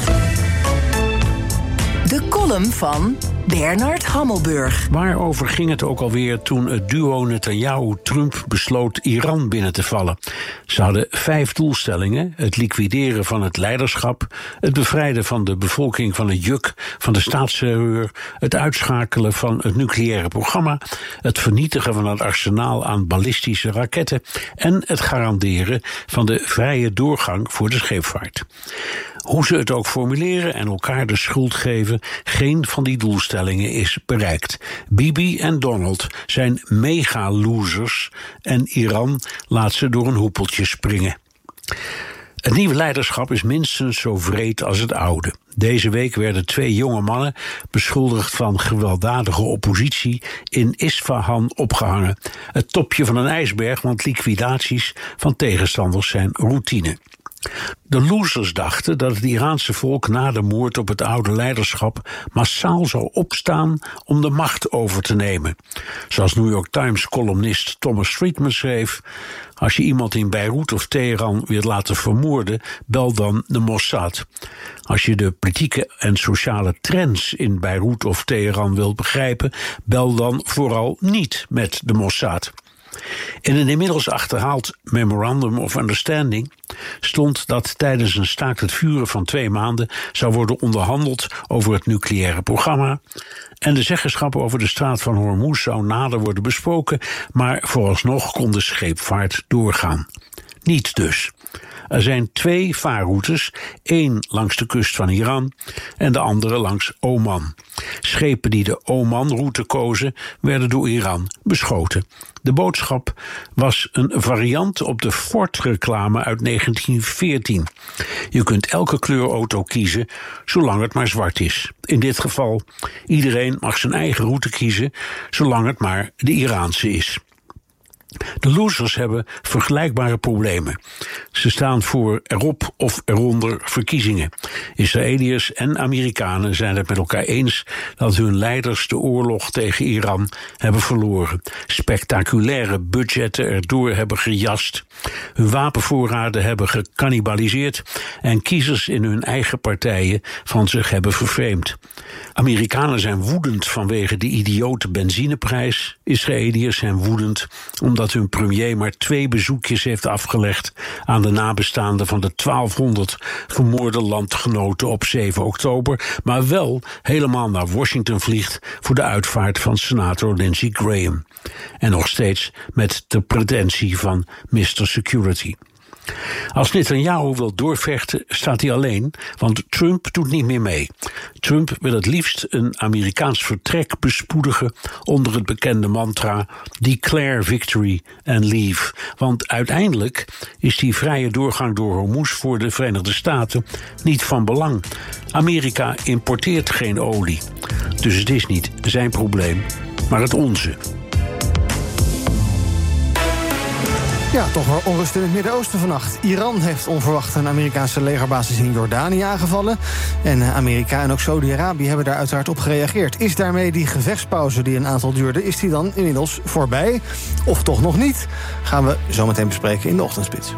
De column van Bernard Hammelburg. Waarover ging het ook alweer toen het duo Netanyahu-Trump besloot Iran binnen te vallen? Ze hadden vijf doelstellingen: het liquideren van het leiderschap, het bevrijden van de bevolking van het juk van de staatsterreur, het uitschakelen van het nucleaire programma, het vernietigen van het arsenaal aan ballistische raketten en het garanderen van de vrije doorgang voor de scheepvaart. Hoe ze het ook formuleren en elkaar de schuld geven, geen van die doelstellingen is bereikt. Bibi en Donald zijn mega-losers en Iran laat ze door een hoepeltje springen. Het nieuwe leiderschap is minstens zo wreed als het oude. Deze week werden twee jonge mannen beschuldigd van gewelddadige oppositie in Isfahan opgehangen. Het topje van een ijsberg, want liquidaties van tegenstanders zijn routine. De losers dachten dat het Iraanse volk na de moord op het oude leiderschap massaal zou opstaan om de macht over te nemen. Zoals New York Times-columnist Thomas Friedman schreef: als je iemand in Beirut of Teheran wilt laten vermoorden, bel dan de Mossad. Als je de politieke en sociale trends in Beirut of Teheran wilt begrijpen, bel dan vooral niet met de Mossad. In een inmiddels achterhaald Memorandum of Understanding stond dat tijdens een staakt het vuren van twee maanden zou worden onderhandeld over het nucleaire programma en de zeggenschap over de straat van Hormuz zou nader worden besproken, maar vooralsnog kon de scheepvaart doorgaan. Niet dus. Er zijn twee vaarroutes, één langs de kust van Iran en de andere langs Oman. Schepen die de Oman-route kozen, werden door Iran beschoten. De boodschap was een variant op de Ford-reclame uit negentien veertien. Je kunt elke kleurauto kiezen, zolang het maar zwart is. In dit geval, iedereen mag zijn eigen route kiezen, zolang het maar de Iraanse is. De losers hebben vergelijkbare problemen. Ze staan voor erop of eronder verkiezingen. Israëliërs en Amerikanen zijn het met elkaar eens dat hun leiders de oorlog tegen Iran hebben verloren. Spectaculaire budgetten erdoor hebben gejast. Hun wapenvoorraden hebben gecannibaliseerd en kiezers in hun eigen partijen van zich hebben vervreemd. Amerikanen zijn woedend vanwege de idiote benzineprijs. Israëliërs zijn woedend omdat hun premier maar twee bezoekjes heeft afgelegd aan de nabestaanden van de twaalfhonderd vermoorde landgenoten op zeven oktober, maar wel helemaal naar Washington vliegt voor de uitvaart van senator Lindsey Graham. En nog steeds met de pretentie van mister Security. Als Netanyahu wil doorvechten, staat hij alleen, want Trump doet niet meer mee. Trump wil het liefst een Amerikaans vertrek bespoedigen onder het bekende mantra Declare victory and leave. Want uiteindelijk is die vrije doorgang door Hormuz voor de Verenigde Staten niet van belang. Amerika importeert geen olie. Dus het is niet zijn probleem, maar het onze. Ja, toch wel onrust in het Midden-Oosten vannacht. Iran heeft onverwacht een Amerikaanse legerbasis in Jordanië aangevallen. En Amerika en ook Saudi-Arabië hebben daar uiteraard op gereageerd. Is daarmee die gevechtspauze die een aantal duurde, is die dan inmiddels voorbij? Of toch nog niet? Gaan we zo meteen bespreken in de Ochtendspits.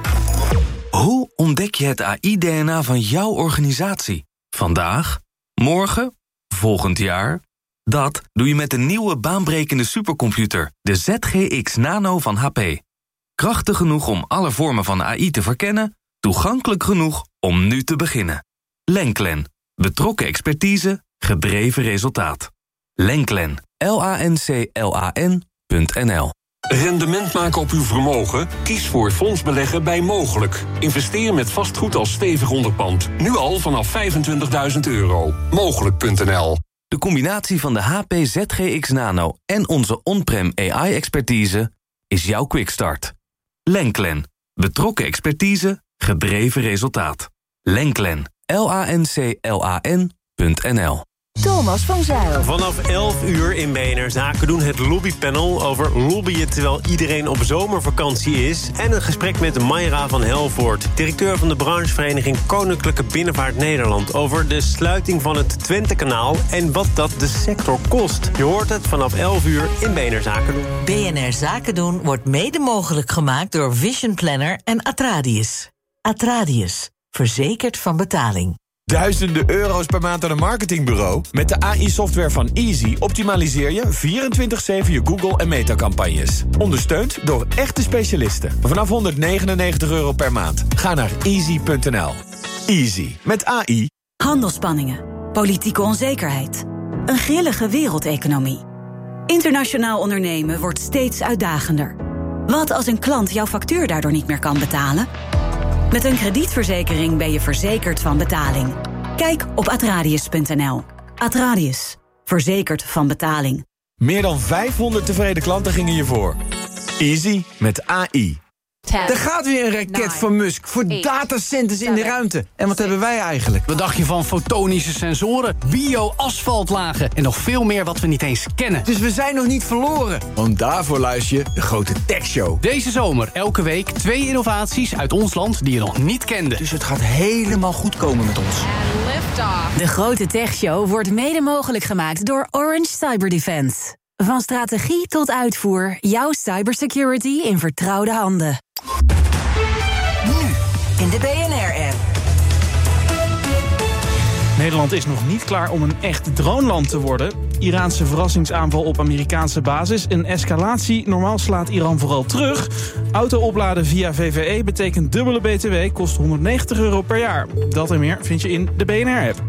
Hoe ontdek je het A I-D N A van jouw organisatie? Vandaag? Morgen? Volgend jaar? Dat doe je met de nieuwe baanbrekende supercomputer, de Z G X Nano van H P. Krachtig genoeg om alle vormen van A I te verkennen, toegankelijk genoeg om nu te beginnen. Lenklen. Betrokken expertise, gedreven resultaat. Lenklen. L A N C L A N punt N L. Rendement maken op uw vermogen? Kies voor fondsbeleggen bij Mogelijk. Investeer met vastgoed als stevig onderpand. Nu al vanaf vijfentwintigduizend euro. Mogelijk punt N L. De combinatie van de H P Z G X Nano en onze on-prem A I-expertise is jouw quickstart. Lenklen. Betrokken expertise, gedreven resultaat. Lenklen. L A N C L A N punt N L. Thomas van Zijl. Vanaf elf uur in B N R Zaken doen het lobbypanel over lobbyen terwijl iedereen op zomervakantie is. En een gesprek met Mayra van Helvoort, directeur van de branchevereniging Koninklijke Binnenvaart Nederland, over de sluiting van het Twentekanaal en wat dat de sector kost. Je hoort het vanaf elf uur in B N R Zaken doen. B N R Zaken doen wordt mede mogelijk gemaakt door Vision Planner en Atradius. Atradius, verzekerd van betaling. Duizenden euro's per maand aan een marketingbureau? Met de A I-software van Easy optimaliseer je vierentwintig zeven je Google- en Meta-campagnes. Ondersteund door echte specialisten. Vanaf honderdnegenennegentig euro per maand. Ga naar easy punt n l. Easy. Met A I. Handelsspanningen. Politieke onzekerheid. Een grillige wereldeconomie. Internationaal ondernemen wordt steeds uitdagender. Wat als een klant jouw factuur daardoor niet meer kan betalen? Met een kredietverzekering ben je verzekerd van betaling. Kijk op atradius punt n l. Atradius. Verzekerd van betaling. Meer dan vijfhonderd tevreden klanten gingen je voor. Easy met A I. Er gaat weer een raket van Musk voor datacenters in de ruimte. En wat hebben wij eigenlijk? Wat dacht je van fotonische sensoren, bio-asfaltlagen en nog veel meer wat we niet eens kennen? Dus we zijn nog niet verloren. Want daarvoor luister je de Grote Tech Show. Deze zomer elke week twee innovaties uit ons land die je nog niet kende. Dus het gaat helemaal goed komen met ons. De Grote Tech Show wordt mede mogelijk gemaakt door Orange Cyber Defense. Van strategie tot uitvoer, jouw cybersecurity in vertrouwde handen. Nu in de B N R-app. Nederland is nog niet klaar om een echt droneland te worden. Iraanse verrassingsaanval op Amerikaanse basis. Een escalatie. Normaal slaat Iran vooral terug. Auto opladen via V V E betekent dubbele B T W. Kost honderdnegentig euro per jaar. Dat en meer vind je in de B N R-app.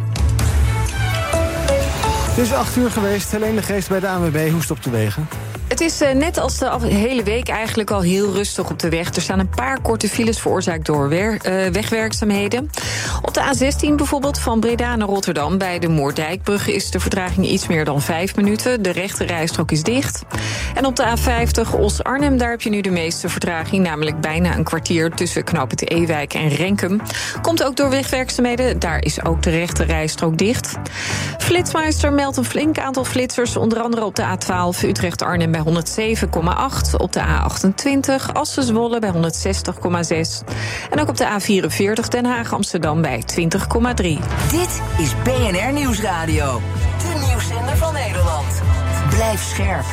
Het is acht uur geweest. Helene de Geest bij de A N W B. Hoe is het op de wegen? Het is uh, net als de hele week eigenlijk al heel rustig op de weg. Er staan een paar korte files veroorzaakt door wer- uh, wegwerkzaamheden. Op de A zestien bijvoorbeeld van Breda naar Rotterdam bij de Moerdijkbrug is de vertraging iets meer dan vijf minuten. De rechte rijstrook is dicht. En op de A vijftig Os-Arnhem, daar heb je nu de meeste vertraging, namelijk bijna een kwartier tussen knooppunt Ewijk en Renkum. Komt ook door wegwerkzaamheden, daar is ook de rechte rijstrook dicht. Flitsmeister meldt een flink aantal flitsers, onder andere op de A twaalf Utrecht-Arnhem bij honderdzeven komma acht, op de A achtentwintig Assen-Zwolle bij honderdzestig komma zes en ook op de A vierenveertig Den Haag-Amsterdam bij twintig komma drie. Dit is B N R Nieuwsradio, de nieuwszender van Nederland. Blijf scherp.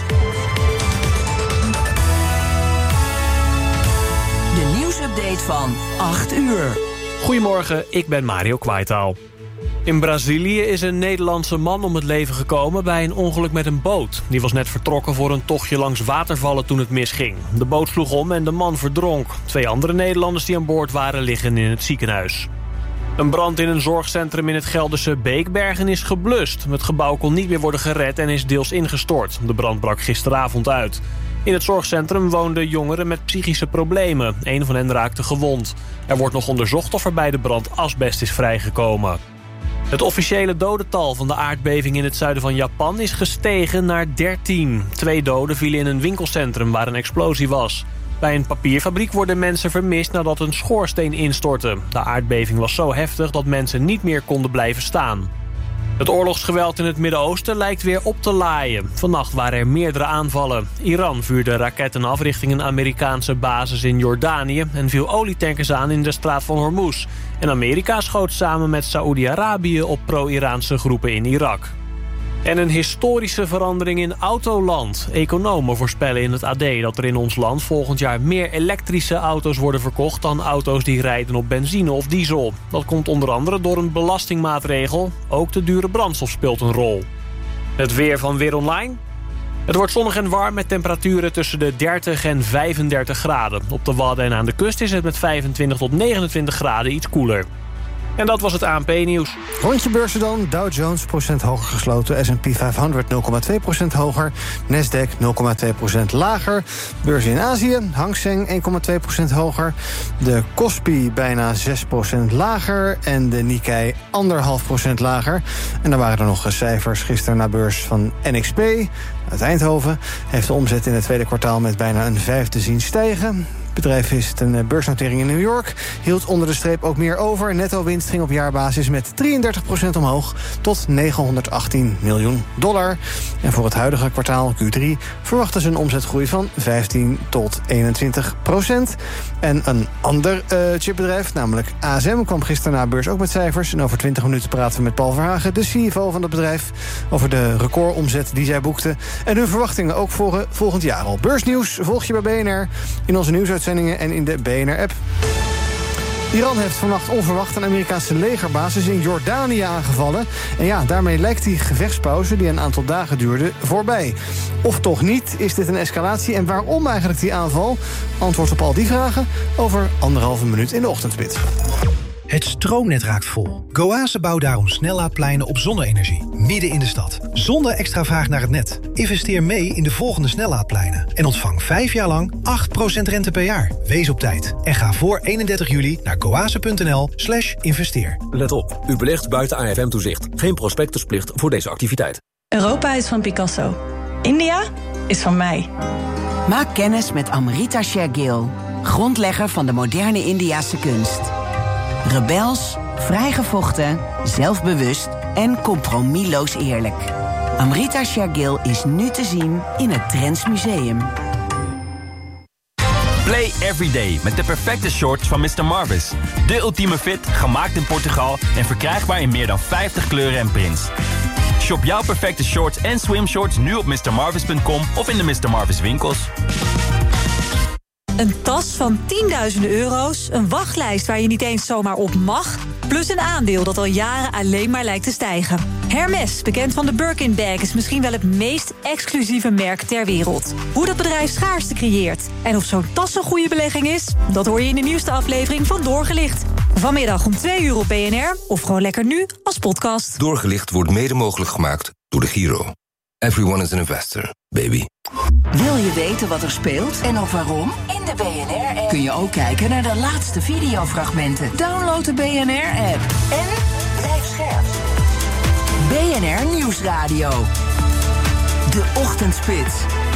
De nieuwsupdate van acht uur. Goedemorgen, ik ben Mario Kwaitaal. In Brazilië is een Nederlandse man om het leven gekomen bij een ongeluk met een boot. Die was net vertrokken voor een tochtje langs watervallen toen het misging. De boot sloeg om en de man verdronk. Twee andere Nederlanders die aan boord waren liggen in het ziekenhuis. Een brand in een zorgcentrum in het Gelderse Beekbergen is geblust. Het gebouw kon niet meer worden gered en is deels ingestort. De brand brak gisteravond uit. In het zorgcentrum woonden jongeren met psychische problemen. Een van hen raakte gewond. Er wordt nog onderzocht of er bij de brand asbest is vrijgekomen. Het officiële dodental van de aardbeving in het zuiden van Japan is gestegen naar dertien. Twee doden vielen in een winkelcentrum waar een explosie was. Bij een papierfabriek worden mensen vermist nadat een schoorsteen instortte. De aardbeving was zo heftig dat mensen niet meer konden blijven staan. Het oorlogsgeweld in het Midden-Oosten lijkt weer op te laaien. Vannacht waren er meerdere aanvallen. Iran vuurde raketten af richting een Amerikaanse basis in Jordanië en viel olietankers aan in de straat van Hormuz. En Amerika schoot samen met Saoedi-Arabië op pro-Iraanse groepen in Irak. En een historische verandering in autoland. Economen voorspellen in het A D dat er in ons land volgend jaar meer elektrische auto's worden verkocht dan auto's die rijden op benzine of diesel. Dat komt onder andere door een belastingmaatregel. Ook de dure brandstof speelt een rol. Het weer van Weer Online. Het wordt zonnig en warm met temperaturen tussen de dertig en vijfendertig graden. Op de Wadden en aan de kust is het met vijfentwintig tot negenentwintig graden iets koeler. En dat was het A N P-nieuws. Rondje beurzen dan. Dow Jones procent hoger gesloten. S en P vijfhonderd nul komma twee procent hoger. Nasdaq nul komma twee procent lager. Beurzen in Azië. Hang Seng één komma twee procent hoger. De Kospi bijna zes procent lager. En de Nikkei anderhalf procent lager. En dan waren er nog cijfers gisteren naar beurs van N X P uit Eindhoven. Heeft de omzet in het tweede kwartaal met bijna een vijfde zien stijgen. Het bedrijf is een beursnotering in New York. Hield onder de streep ook meer over. Netto winst ging op jaarbasis met drieëndertig procent omhoog tot negenhonderdachttien miljoen dollar. En voor het huidige kwartaal Q drie verwachten ze een omzetgroei van vijftien tot eenentwintig procent. En een ander uh, chipbedrijf, namelijk A S M, kwam gisteren na beurs ook met cijfers. En over twintig minuten praten we met Paul Verhagen, de C F O van het bedrijf, over de recordomzet die zij boekten en hun verwachtingen ook voor uh, volgend jaar al. Beursnieuws volg je bij B N R in onze nieuwsuitzendingen en in de B N R-app. Iran heeft vannacht onverwacht een Amerikaanse legerbasis in Jordanië aangevallen. En ja, daarmee lijkt die gevechtspauze, die een aantal dagen duurde, voorbij. Of toch niet, is dit een escalatie? En waarom eigenlijk die aanval? Antwoord op al die vragen over anderhalve minuut in de ochtendspits. Het stroomnet raakt vol. Goase bouwt daarom snellaadpleinen op zonne-energie, midden in de stad. Zonder extra vraag naar het net. Investeer mee in de volgende snellaadpleinen. En ontvang vijf jaar lang acht procent rente per jaar. Wees op tijd. En ga voor eenendertig juli naar goase.nl slash investeer. Let op, u belegt buiten A F M-toezicht. Geen prospectusplicht voor deze activiteit. Europa is van Picasso. India is van mij. Maak kennis met Amrita Shergill, grondlegger van de moderne Indiase kunst. Rebels, vrijgevochten, zelfbewust en compromisloos eerlijk. Amrita Shergill is nu te zien in het Trends Museum. Play every day met de perfecte shorts van mister Marvis. De ultieme fit, gemaakt in Portugal en verkrijgbaar in meer dan vijftig kleuren en prints. Shop jouw perfecte shorts en swimshorts nu op mister marvis punt com of in de mister Marvis winkels. Een tas van tienduizenden euro's, een wachtlijst waar je niet eens zomaar op mag, plus een aandeel dat al jaren alleen maar lijkt te stijgen. Hermès, bekend van de Birkin bag, is misschien wel het meest exclusieve merk ter wereld. Hoe dat bedrijf schaarste creëert en of zo'n tas een goede belegging is, dat hoor je in de nieuwste aflevering van Doorgelicht. Vanmiddag om twee uur op B N R of gewoon lekker nu als podcast. Doorgelicht wordt mede mogelijk gemaakt door de Giro. Everyone is an investor, baby. Wil je weten wat er speelt en ook waarom? In de B N R-app kun je ook kijken naar de laatste videofragmenten. Download de B N R-app en blijf scherp. B N R Nieuwsradio. De Ochtendspits.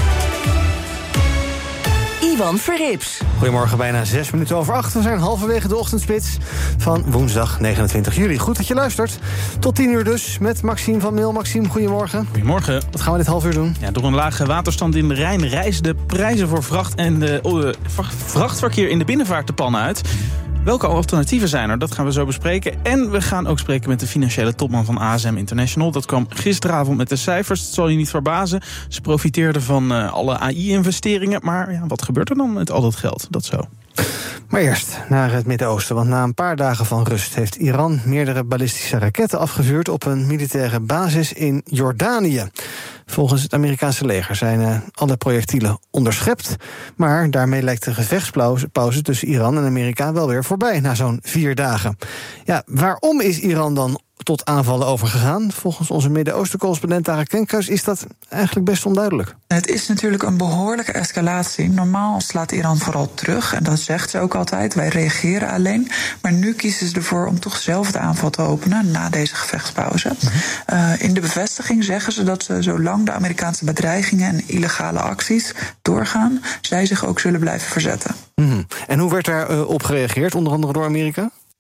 Ivan Verrips. Goedemorgen, bijna zes minuten over acht. We zijn halverwege de ochtendspits van woensdag negenentwintig juli. Goed dat je luistert. Tot tien uur dus met Maxime van Mil. Maxime, goedemorgen. Goedemorgen. Wat gaan we dit half uur doen? Ja, door een lage waterstand in de Rijn rijzen de prijzen voor vracht en de, uh, vrachtverkeer in de binnenvaart de pannen uit. Welke alternatieven zijn er? Dat gaan we zo bespreken. En we gaan ook spreken met de financiële topman van A S M International. Dat kwam gisteravond met de cijfers. Het zal je niet verbazen. Ze profiteerden van uh, alle A I-investeringen. Maar ja, wat gebeurt er dan met al dat geld? Dat zo. Maar eerst naar het Midden-Oosten. Want na een paar dagen van rust heeft Iran meerdere ballistische raketten afgevuurd op een militaire basis in Jordanië. Volgens het Amerikaanse leger zijn uh, alle projectielen onderschept. Maar daarmee lijkt de gevechtspauze tussen Iran en Amerika wel weer voorbij na zo'n vier dagen. Ja, waarom is Iran dan tot aanvallen overgegaan? Volgens onze Midden-Oosten-correspondent Tara Kenkhuis is dat eigenlijk best onduidelijk. Het is natuurlijk een behoorlijke escalatie. Normaal slaat Iran vooral terug, en dat zegt ze ook altijd. Wij reageren alleen. Maar nu kiezen ze ervoor om toch zelf de aanval te openen na deze gevechtspauze. Uh, in de bevestiging zeggen ze dat ze, zolang de Amerikaanse bedreigingen en illegale acties doorgaan, zij zich ook zullen blijven verzetten. Mm-hmm. En hoe werd daar uh, op gereageerd, onder andere door Amerika?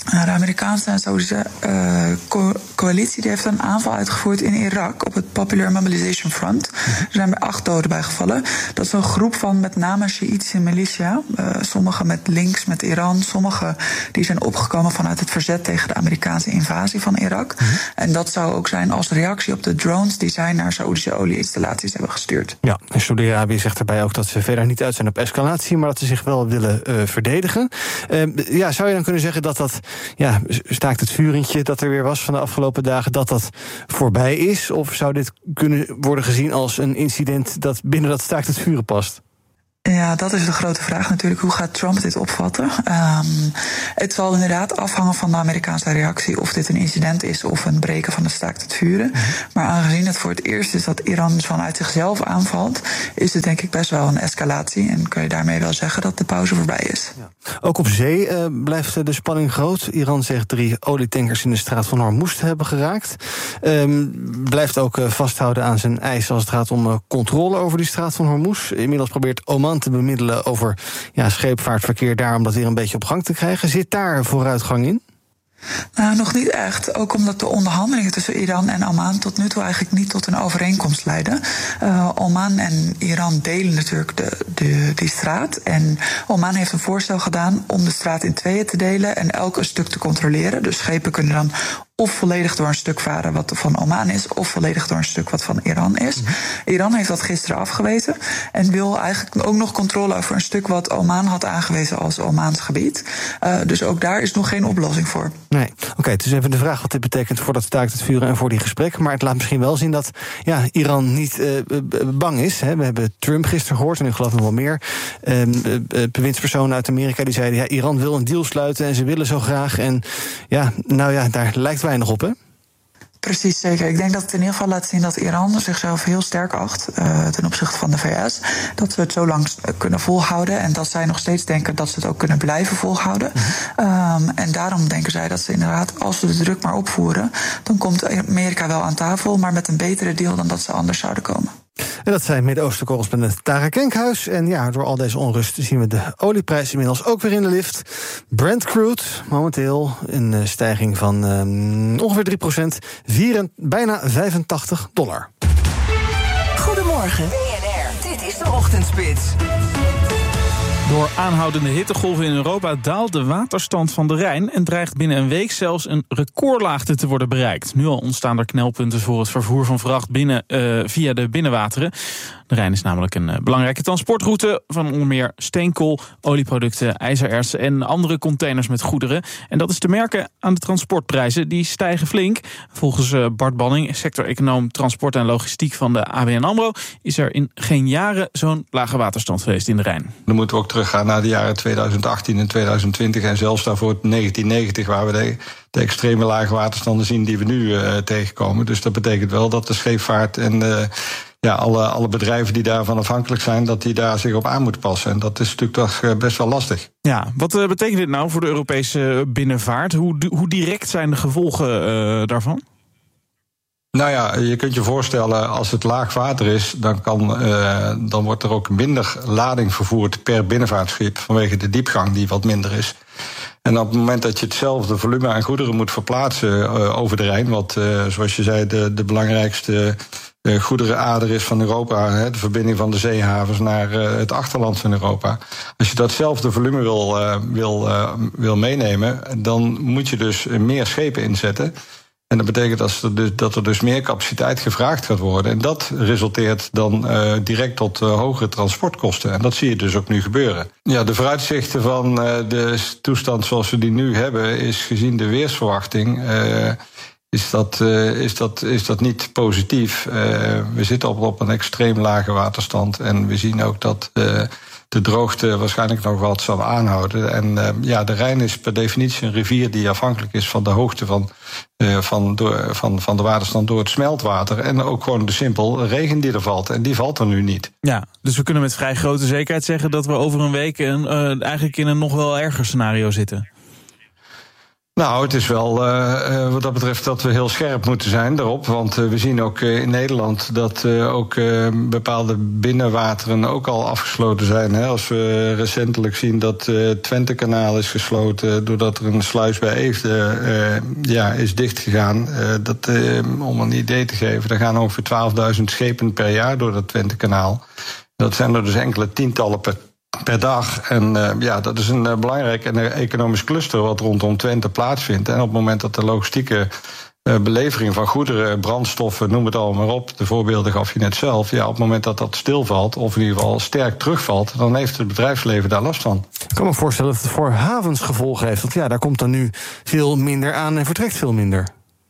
De Amerikaanse en Saoedische uh, co- coalitie die heeft een aanval uitgevoerd in Irak op het Popular Mobilization Front. Er zijn er acht doden bij gevallen. Dat is een groep van met name Sjiïtische militia. Uh, sommige met links met Iran, sommige die zijn opgekomen vanuit het verzet tegen de Amerikaanse invasie van Irak. Mm-hmm. En dat zou ook zijn als reactie op de drones die zij naar Saoedische olieinstallaties hebben gestuurd. Ja, en Saudi-Arabië zegt erbij ook dat ze verder niet uit zijn op escalatie, maar dat ze zich wel willen uh, verdedigen. Uh, ja, zou je dan kunnen zeggen dat dat ja, staakt het vurentje dat er weer was van de afgelopen dagen, dat dat voorbij is? Of zou dit kunnen worden gezien als een incident dat binnen dat staakt het vuren past? Ja, dat is de grote vraag natuurlijk. Hoe gaat Trump dit opvatten? Um, het zal inderdaad afhangen van de Amerikaanse reactie of dit een incident is of een breken van de staakt het vuren. Mm-hmm. Maar aangezien het voor het eerst is dat Iran vanuit zichzelf aanvalt, is het denk ik best wel een escalatie. En kun je daarmee wel zeggen dat de pauze voorbij is. Ja. Ook op zee uh, blijft de spanning groot. Iran zegt drie olietankers in de straat van Hormuz te hebben geraakt. Um, blijft ook uh, vasthouden aan zijn eisen als het gaat om uh, controle over die straat van Hormuz. Inmiddels probeert Oman te bemiddelen over ja, scheepvaartverkeer daar om dat weer een beetje op gang te krijgen. Zit daar vooruitgang in? Nou, nog niet echt. Ook omdat de onderhandelingen tussen Iran en Oman tot nu toe eigenlijk niet tot een overeenkomst leiden. Uh, Oman en Iran delen natuurlijk de, de, die straat. En Oman heeft een voorstel gedaan om de straat in tweeën te delen en elk een stuk te controleren. Dus schepen kunnen dan of volledig door een stuk varen wat van Oman is, of volledig door een stuk wat van Iran is. Mm-hmm. Iran heeft dat gisteren afgewezen en wil eigenlijk ook nog controle over een stuk wat Oman had aangewezen als Omaans gebied. Uh, dus ook daar is nog geen oplossing voor. Nee, oké, okay, het is even de vraag wat dit betekent voor dat staakt het vuren en voor die gesprekken. Maar het laat misschien wel zien dat ja, Iran niet uh, bang is. Hè. We hebben Trump gisteren gehoord en ik geloof nog wel meer uh, uh, bewindspersonen uit Amerika die zeiden ja, Iran wil een deal sluiten en ze willen zo graag. En ja, nou ja, daar lijkt weinig op, hè? Precies, zeker. Ik denk dat het in ieder geval laat zien dat Iran zichzelf heel sterk acht uh, ten opzichte van de V S. Dat ze het zo lang kunnen volhouden en dat zij nog steeds denken dat ze het ook kunnen blijven volhouden. Mm-hmm. Um, en daarom denken zij dat ze inderdaad, als ze de druk maar opvoeren, dan komt Amerika wel aan tafel, maar met een betere deal dan dat ze anders zouden komen. En dat zei Midden-Oosten-correspondent Tara Kenkhuis. En ja, door al deze onrust zien we de olieprijs inmiddels ook weer in de lift. Brent crude, momenteel een stijging van um, ongeveer drie procent. Vier, bijna vijfentachtig dollar. Goedemorgen, B N R. Dit is de Ochtendspits. Door aanhoudende hittegolven in Europa daalt de waterstand van de Rijn en dreigt binnen een week zelfs een recordlaagte te worden bereikt. Nu al ontstaan er knelpunten voor het vervoer van vracht binnen, uh, via de binnenwateren. De Rijn is namelijk een uh, belangrijke transportroute van onder meer steenkool, olieproducten, ijzererts en andere containers met goederen. En dat is te merken aan de transportprijzen, die stijgen flink. Volgens uh, Bart Banning, sector-econoom transport en logistiek van de A B N AMRO, is er in geen jaren zo'n lage waterstand geweest in de Rijn. Dan moeten we ook teruggaan naar de jaren tweeduizend achttien en tweeduizend twintig en zelfs daarvoor negentien negentig, waar we de, de extreme lage waterstanden zien die we nu uh, tegenkomen. Dus dat betekent wel dat de scheepvaart en uh, ja, alle, alle bedrijven die daarvan afhankelijk zijn, dat die daar zich op aan moeten passen. En dat is natuurlijk toch best wel lastig. Ja, wat uh, betekent dit nou voor de Europese binnenvaart? Hoe, hoe direct zijn de gevolgen uh, daarvan? Nou ja, je kunt je voorstellen, als het laag water is, dan, kan, uh, dan wordt er ook minder lading vervoerd per binnenvaartschip vanwege de diepgang die wat minder is. En op het moment dat je hetzelfde volume aan goederen moet verplaatsen uh, over de Rijn, wat uh, zoals je zei de, de belangrijkste uh, goederenader is van Europa, hè, de verbinding van de zeehavens naar uh, het achterland van Europa. Als je datzelfde volume wil, uh, wil, uh, wil meenemen, dan moet je dus meer schepen inzetten. En dat betekent dat er, dus, dat er dus meer capaciteit gevraagd gaat worden. En dat resulteert dan uh, direct tot uh, hogere transportkosten. En dat zie je dus ook nu gebeuren. Ja, de vooruitzichten van uh, de toestand zoals we die nu hebben, is gezien de weersverwachting, Uh, Is dat, uh, is, dat, is dat niet positief? Uh, we zitten op, op een extreem lage waterstand. En we zien ook dat uh, de droogte waarschijnlijk nog wat zal aanhouden. En uh, ja, de Rijn is per definitie een rivier die afhankelijk is van de hoogte van, uh, van, door, van, van de waterstand door het smeltwater. En ook gewoon de simpel regen die er valt. En die valt er nu niet. Ja, dus we kunnen met vrij grote zekerheid zeggen dat we over een week een, uh, eigenlijk in een nog wel erger scenario zitten. Nou, het is wel uh, wat dat betreft dat we heel scherp moeten zijn daarop. Want uh, we zien ook uh, in Nederland dat uh, ook uh, bepaalde binnenwateren ook al afgesloten zijn. Hè. Als we recentelijk zien dat uh, het Twentekanaal is gesloten doordat er een sluis bij Eefde uh, ja, is dichtgegaan. Uh, dat, uh, om een idee te geven, daar gaan ongeveer twaalfduizend schepen per jaar door dat Twentekanaal. Dat zijn er dus enkele tientallen per per dag. En uh, ja, dat is een uh, belangrijk en uh, economisch cluster wat rondom Twente plaatsvindt. En op het moment dat de logistieke uh, belevering van goederen, brandstoffen, noem het allemaal maar op, de voorbeelden gaf je net zelf, ja, op het moment dat dat stilvalt, of in ieder geval sterk terugvalt, dan heeft het bedrijfsleven daar last van. Ik kan me voorstellen dat het voor havens gevolgen heeft. Want ja, daar komt dan nu veel minder aan en vertrekt veel minder.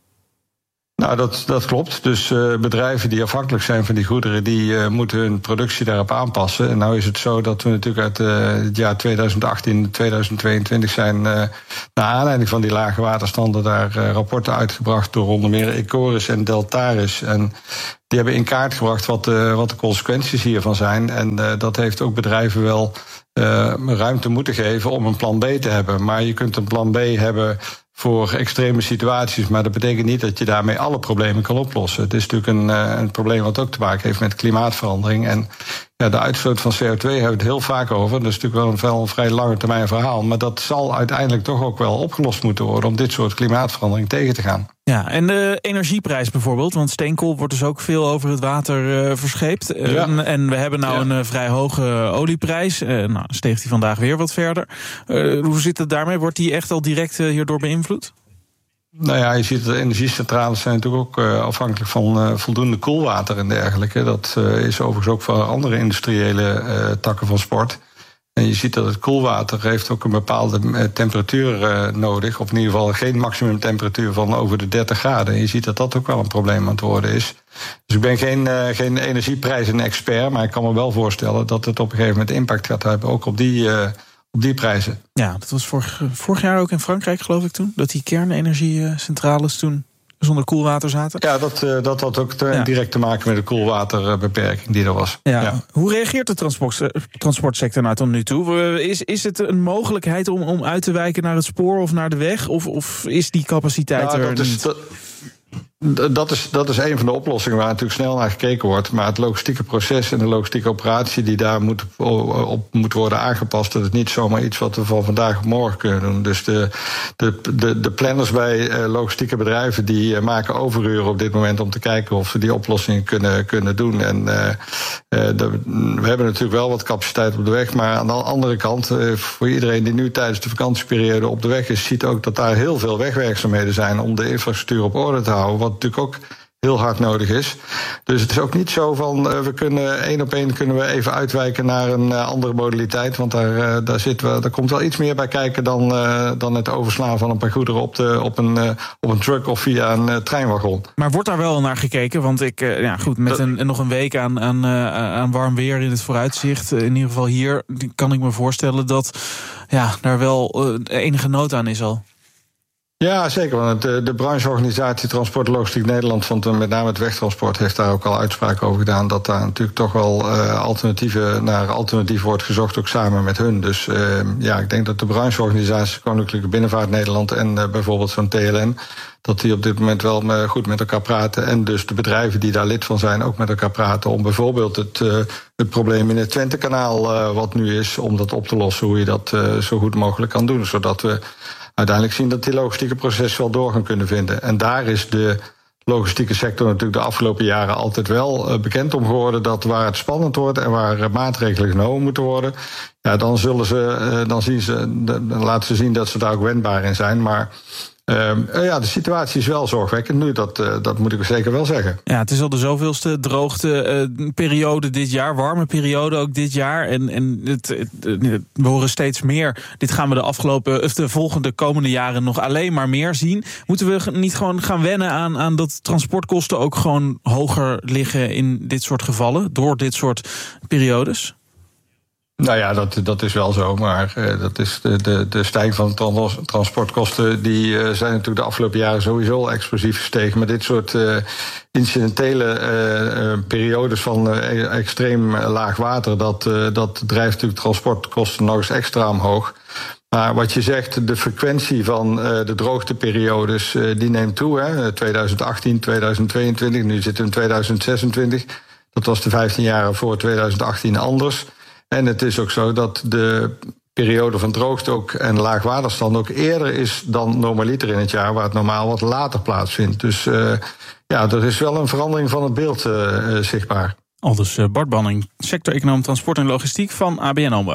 Nou, dat, dat klopt. Dus uh, bedrijven die afhankelijk zijn van die goederen, die uh, moeten hun productie daarop aanpassen. En nou is het zo dat we natuurlijk uit uh, het jaar tweeduizend achttien, tweeduizend tweeëntwintig zijn, uh, naar aanleiding van die lage waterstanden, daar uh, rapporten uitgebracht door onder meer Ecoris en Deltaris. En die hebben in kaart gebracht wat, uh, wat de consequenties hiervan zijn. En uh, dat heeft ook bedrijven wel uh, ruimte moeten geven om een plan B te hebben. Maar je kunt een plan B hebben voor extreme situaties, maar dat betekent niet dat je daarmee alle problemen kan oplossen. Het is natuurlijk een, uh, een probleem wat ook te maken heeft met klimaatverandering. En ja, de uitstoot van C O twee hebben we het heel vaak over. Dat is natuurlijk wel een, wel een vrij lange termijn verhaal. Maar dat zal uiteindelijk toch ook wel opgelost moeten worden om dit soort klimaatverandering tegen te gaan. Ja, en de energieprijs bijvoorbeeld, want steenkool wordt dus ook veel over het water uh, verscheept. Ja. Uh, en we hebben nou ja. een uh, vrij hoge olieprijs. Uh, nou, steeg die vandaag weer wat verder. Uh, hoe zit het daarmee? Wordt die echt al direct uh, hierdoor beïnvloed? Nou ja, je ziet dat de energiecentrales zijn natuurlijk ook uh, afhankelijk van uh, voldoende koelwater en dergelijke. Dat uh, is overigens ook voor andere industriële uh, takken van sport. En je ziet dat het koelwater heeft ook een bepaalde uh, temperatuur uh, nodig. Of in ieder geval geen maximumtemperatuur van over de dertig graden. En je ziet dat dat ook wel een probleem aan het worden is. Dus ik ben geen, uh, geen energieprijzen-expert, maar ik kan me wel voorstellen dat het op een gegeven moment impact gaat hebben, ook op die, uh, op die prijzen. Ja, dat was vorig, vorig jaar ook in Frankrijk, geloof ik toen, dat die kernenergiecentrales toen zonder koelwater zaten. Ja, dat, uh, dat had ook te, ja. direct te maken met de koelwaterbeperking die er was. Ja. Ja. Hoe reageert de transport, transportsector nou tot nu toe? Is, is het een mogelijkheid om, om uit te wijken naar het spoor of naar de weg? Of, of is die capaciteit nou, er dat is, niet? Dat, Dat is, dat is een van de oplossingen waar natuurlijk snel naar gekeken wordt. Maar het logistieke proces en de logistieke operatie die daar moet, op moet worden aangepast, dat is niet zomaar iets wat we van vandaag op morgen kunnen doen. Dus de, de, de, de planners bij logistieke bedrijven die maken overuren op dit moment om te kijken of ze die oplossingen kunnen, kunnen doen. En uh, de, we hebben natuurlijk wel wat capaciteit op de weg. Maar aan de andere kant, uh, voor iedereen die nu tijdens de vakantieperiode op de weg is, ziet ook dat daar heel veel wegwerkzaamheden zijn om de infrastructuur op orde te houden. Wat natuurlijk ook heel hard nodig is. Dus het is ook niet zo van, uh, we kunnen één op één kunnen we even uitwijken naar een uh, andere modaliteit. Want daar, uh, daar, zitten we, daar komt wel iets meer bij kijken dan, uh, dan het overslaan van een paar goederen op, de, op, een, uh, op een truck of via een uh, treinwagon. Maar wordt daar wel naar gekeken? Want ik, uh, ja goed, met een, nog een week aan, aan, uh, aan warm weer in het vooruitzicht, uh, in ieder geval hier, kan ik me voorstellen dat ja, daar wel uh, enige nood aan is al. Ja, zeker. Want de, de brancheorganisatie Transport Logistiek Nederland, van met name het wegtransport, heeft daar ook al uitspraken over gedaan dat daar natuurlijk toch wel uh, alternatieven naar alternatieven wordt gezocht, ook samen met hun. Dus uh, ja, ik denk dat de brancheorganisatie Koninklijke Binnenvaart Nederland en uh, bijvoorbeeld zo'n T L N, dat die op dit moment wel uh, goed met elkaar praten. En dus de bedrijven die daar lid van zijn ook met elkaar praten om bijvoorbeeld het, uh, het probleem in het Twentekanaal uh, wat nu is, om dat op te lossen, hoe je dat uh, zo goed mogelijk kan doen, zodat we uiteindelijk zien dat die logistieke processen wel door gaan kunnen vinden. En daar is de logistieke sector natuurlijk de afgelopen jaren altijd wel bekend om geworden, dat waar het spannend wordt en waar maatregelen genomen moeten worden, ja, dan zullen ze, dan zien ze, dan laten ze zien dat ze daar ook wendbaar in zijn. Maar Uh, ja, de situatie is wel zorgwekkend nu, dat, uh, dat moet ik zeker wel zeggen. Ja, het is al de zoveelste droogte uh, periode dit jaar, warme periode ook dit jaar. En, en het, het, het, we horen steeds meer, dit gaan we de afgelopen, of de volgende komende jaren nog alleen maar meer zien. Moeten we niet gewoon gaan wennen aan, aan dat transportkosten ook gewoon hoger liggen in dit soort gevallen, door dit soort periodes? Nou ja, dat, dat is wel zo, maar uh, dat is de, de, de stijging van trans- transportkosten... die uh, zijn natuurlijk de afgelopen jaren sowieso al explosief gestegen. Maar dit soort uh, incidentele uh, uh, periodes van uh, extreem laag water... Dat, uh, dat drijft natuurlijk transportkosten nog eens extra omhoog. Maar wat je zegt, de frequentie van uh, de droogteperiodes... Uh, die neemt toe, hè, twintig achttien, twintig tweeëntwintig, nu zitten we in twintig zesentwintig. Dat was de vijftien jaren voor twintig achttien anders... En het is ook zo dat de periode van droogte ook en laagwaterstand ook eerder is dan normaliter in het jaar, waar het normaal wat later plaatsvindt. Dus uh, ja, er is wel een verandering van het beeld uh, uh, zichtbaar. Aldus uh, Bart Banning, sector-econoom transport en logistiek van A B N AMRO.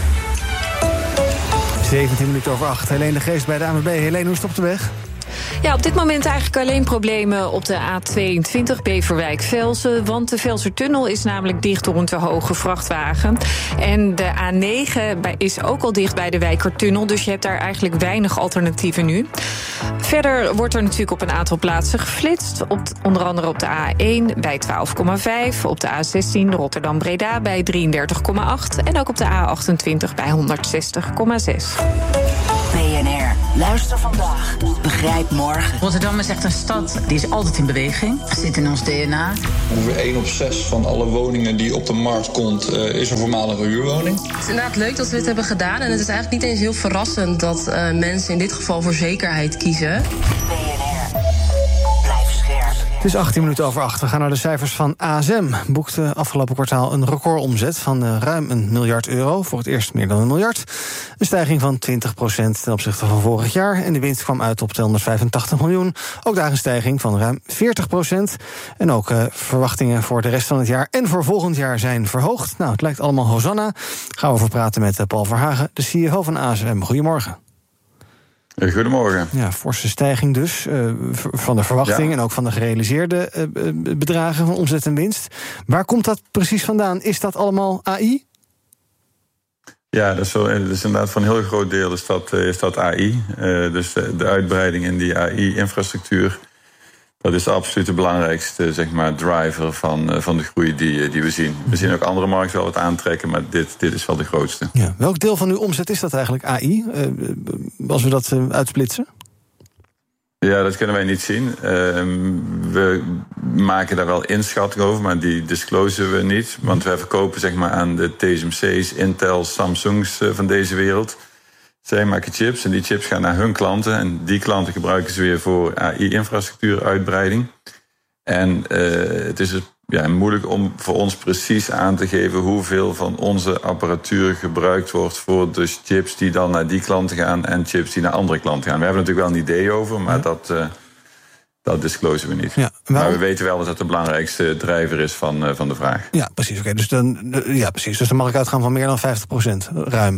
zeventien minuten over acht. Helene de Geest bij de A N W B. Helene, hoe is het op de weg? Ja, op dit moment eigenlijk alleen problemen op de A tweeëntwintig Beverwijk-Velsen. Want de Velsertunnel is namelijk dicht door een te hoge vrachtwagen. En de A negen is ook al dicht bij de Wijkertunnel. Dus je hebt daar eigenlijk weinig alternatieven nu. Verder wordt er natuurlijk op een aantal plaatsen geflitst. Op, onder andere op de A één bij twaalf komma vijf. Op de A zestien Rotterdam-Breda bij drieëndertig komma acht. En ook op de A achtentwintig bij honderdzestig komma zes. B N R, luister vandaag, begrijp morgen. Rotterdam is echt een stad die is altijd in beweging. Het zit in ons D N A. Ongeveer één op zes van alle woningen die op de markt komt, uh, is een voormalige huurwoning. Het is inderdaad leuk dat we dit hebben gedaan. En het is eigenlijk niet eens heel verrassend dat uh, mensen in dit geval voor zekerheid kiezen. Het is achttien minuten over acht. We gaan naar de cijfers van A S M. Boekte afgelopen kwartaal een recordomzet van uh, ruim een miljard euro. Voor het eerst meer dan een miljard. Een stijging van twintig procent ten opzichte van vorig jaar. En de winst kwam uit op tweehonderdvijfentachtig miljoen. Ook daar een stijging van ruim veertig procent. En ook uh, verwachtingen voor de rest van het jaar en voor volgend jaar zijn verhoogd. Nou, het lijkt allemaal Hosanna. Gaan we over praten met uh, Paul Verhagen, de C E O van A S M. Goedemorgen. Goedemorgen. Ja, forse stijging dus uh, van de verwachting... Ja. En ook van de gerealiseerde uh, bedragen van omzet en winst. Waar komt dat precies vandaan? Is dat allemaal A I? Ja, dat is, wel, dat is inderdaad voor een heel groot deel is dat, is dat A I. Uh, dus de, de uitbreiding in die A I-infrastructuur... dat is de absolute belangrijkste zeg maar, driver van, van de groei die, die we zien. We zien ook andere markten wel wat aantrekken, maar dit, dit is wel de grootste. Ja, welk deel van uw omzet is dat eigenlijk, A I? Uh, als we dat uh, uitsplitsen? Ja, dat kunnen wij niet zien. Uh, we maken daar wel inschattingen over, maar die disclosen we niet. Want wij verkopen zeg maar, aan de T S M C's, Intel, Samsungs uh, van deze wereld. Zij maken chips en die chips gaan naar hun klanten. En die klanten gebruiken ze weer voor A I-infrastructuuruitbreiding. En uh, het is ja, moeilijk om voor ons precies aan te geven hoeveel van onze apparatuur gebruikt wordt voor dus chips die dan naar die klanten gaan en chips die naar andere klanten gaan. We hebben natuurlijk wel een idee over, maar ja. dat, uh, dat disclosen we niet. Ja, maar we weten wel dat het de belangrijkste drijver is van, uh, van de vraag. Ja, precies. Okay, dus, dan, ja, precies. Dus dan mag ik uitgaan van meer dan vijftig procent, ruim.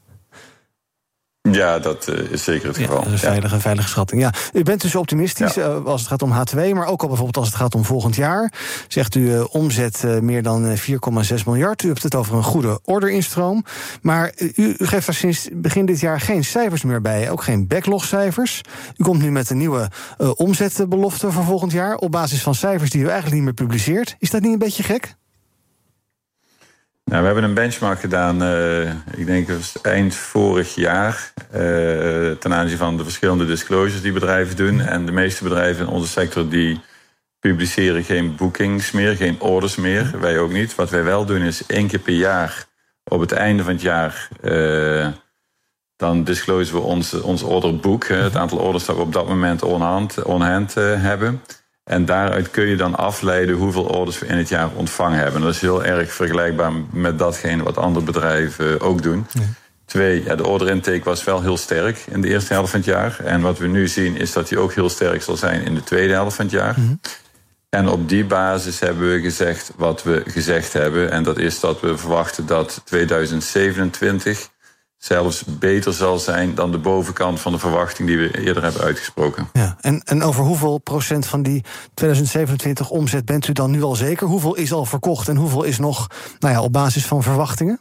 Ja, dat uh, is zeker het geval. Ja, dat is een veilige, ja. veilige schatting. Ja. U bent dus optimistisch ja. uh, als het gaat om H twee... maar ook al bijvoorbeeld als het gaat om volgend jaar. Zegt u uh, omzet uh, meer dan vier komma zes miljard. U hebt het over een goede orderinstroom. Maar uh, u geeft er sinds begin dit jaar geen cijfers meer bij. Ook geen backlogcijfers. U komt nu met een nieuwe uh, omzetbelofte voor volgend jaar... op basis van cijfers die u eigenlijk niet meer publiceert. Is dat niet een beetje gek? Nou, we hebben een benchmark gedaan, uh, ik denk het was eind vorig jaar... Uh, ten aanzien van de verschillende disclosures die bedrijven doen. En de meeste bedrijven in onze sector die publiceren geen bookings meer, geen orders meer. Wij ook niet. Wat wij wel doen is één keer per jaar, op het einde van het jaar... Uh, dan disclosen we ons, ons orderboek, het aantal orders dat we op dat moment on-hand, on-hand uh, hebben... En daaruit kun je dan afleiden hoeveel orders we in het jaar ontvangen hebben. Dat is heel erg vergelijkbaar met datgene wat andere bedrijven ook doen. Ja. Twee, ja, de order intake was wel heel sterk in de eerste helft van het jaar. En wat we nu zien is dat die ook heel sterk zal zijn in de tweede helft van het jaar. Mm-hmm. En op die basis hebben we gezegd wat we gezegd hebben. En dat is dat we verwachten dat tweeduizend zevenentwintig... zelfs beter zal zijn dan de bovenkant van de verwachting die we eerder hebben uitgesproken. Ja, en, en over hoeveel procent van die tweeduizend zevenentwintig omzet bent u dan nu al zeker? Hoeveel is al verkocht en hoeveel is nog nou ja, op basis van verwachtingen?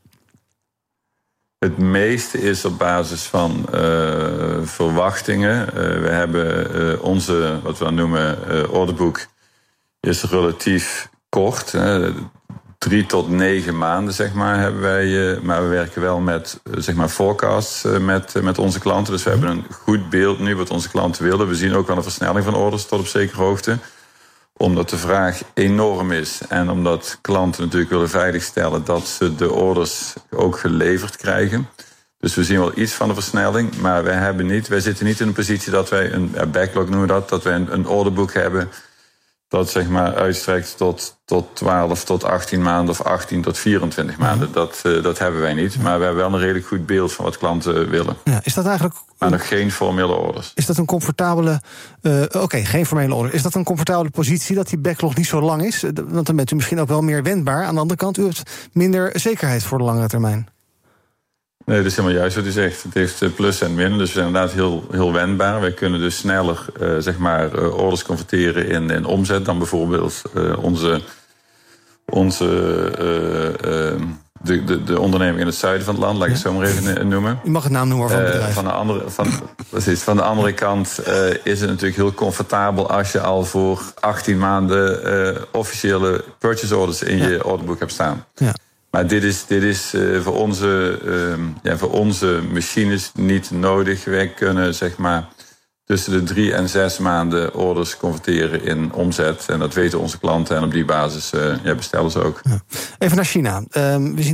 Het meeste is op basis van uh, verwachtingen. Uh, we hebben uh, onze, wat we dan noemen, uh, orderboek... is relatief kort. Uh, drie tot negen maanden, zeg maar, hebben wij. Uh, maar we werken wel met, uh, zeg maar, forecasts uh, met, uh, met onze klanten. Dus we hebben een goed beeld nu wat onze klanten willen. We zien ook wel een versnelling van orders tot op zekere hoogte. Omdat de vraag enorm is. En omdat klanten natuurlijk willen veiligstellen dat ze de orders ook geleverd krijgen. Dus we zien wel iets van de versnelling. Maar wij, hebben niet, wij zitten niet in een positie dat wij een uh, backlog noemen dat. Dat wij een, een orderboek hebben. Dat, zeg maar, uitstrekt tot, tot twaalf tot achttien maanden of achttien tot vierentwintig maanden. Dat, uh, dat hebben wij niet. Maar we hebben wel een redelijk goed beeld van wat klanten willen. Ja, is dat eigenlijk... Maar nog geen formele orders. Is dat een comfortabele... Uh, Oké, okay, geen formele order. Is dat een comfortabele positie dat die backlog niet zo lang is? Want dan bent u misschien ook wel meer wendbaar. Aan de andere kant, u hebt minder zekerheid voor de langere termijn. Nee, dat is helemaal juist wat u zegt. Het heeft plus en min, dus we zijn inderdaad heel, heel wendbaar. Wij kunnen dus sneller uh, zeg maar, uh, orders converteren in, in omzet dan bijvoorbeeld uh, onze, onze uh, uh, de, de, de onderneming in het zuiden van het land, laat ik het zo maar even noemen. U mag het naam noemen van het bedrijf. Uh, van, de andere, van, precies, van de andere kant uh, is het natuurlijk heel comfortabel als je al voor achttien maanden uh, officiële purchase orders in ja. je orderboek hebt staan. Ja. Maar dit is, dit is uh, voor, onze, uh, ja, voor onze machines niet nodig. Wij kunnen, zeg maar, tussen de drie en zes maanden orders converteren in omzet. En dat weten onze klanten en op die basis uh, ja, bestellen ze ook. Ja. Even naar China. Um, we zien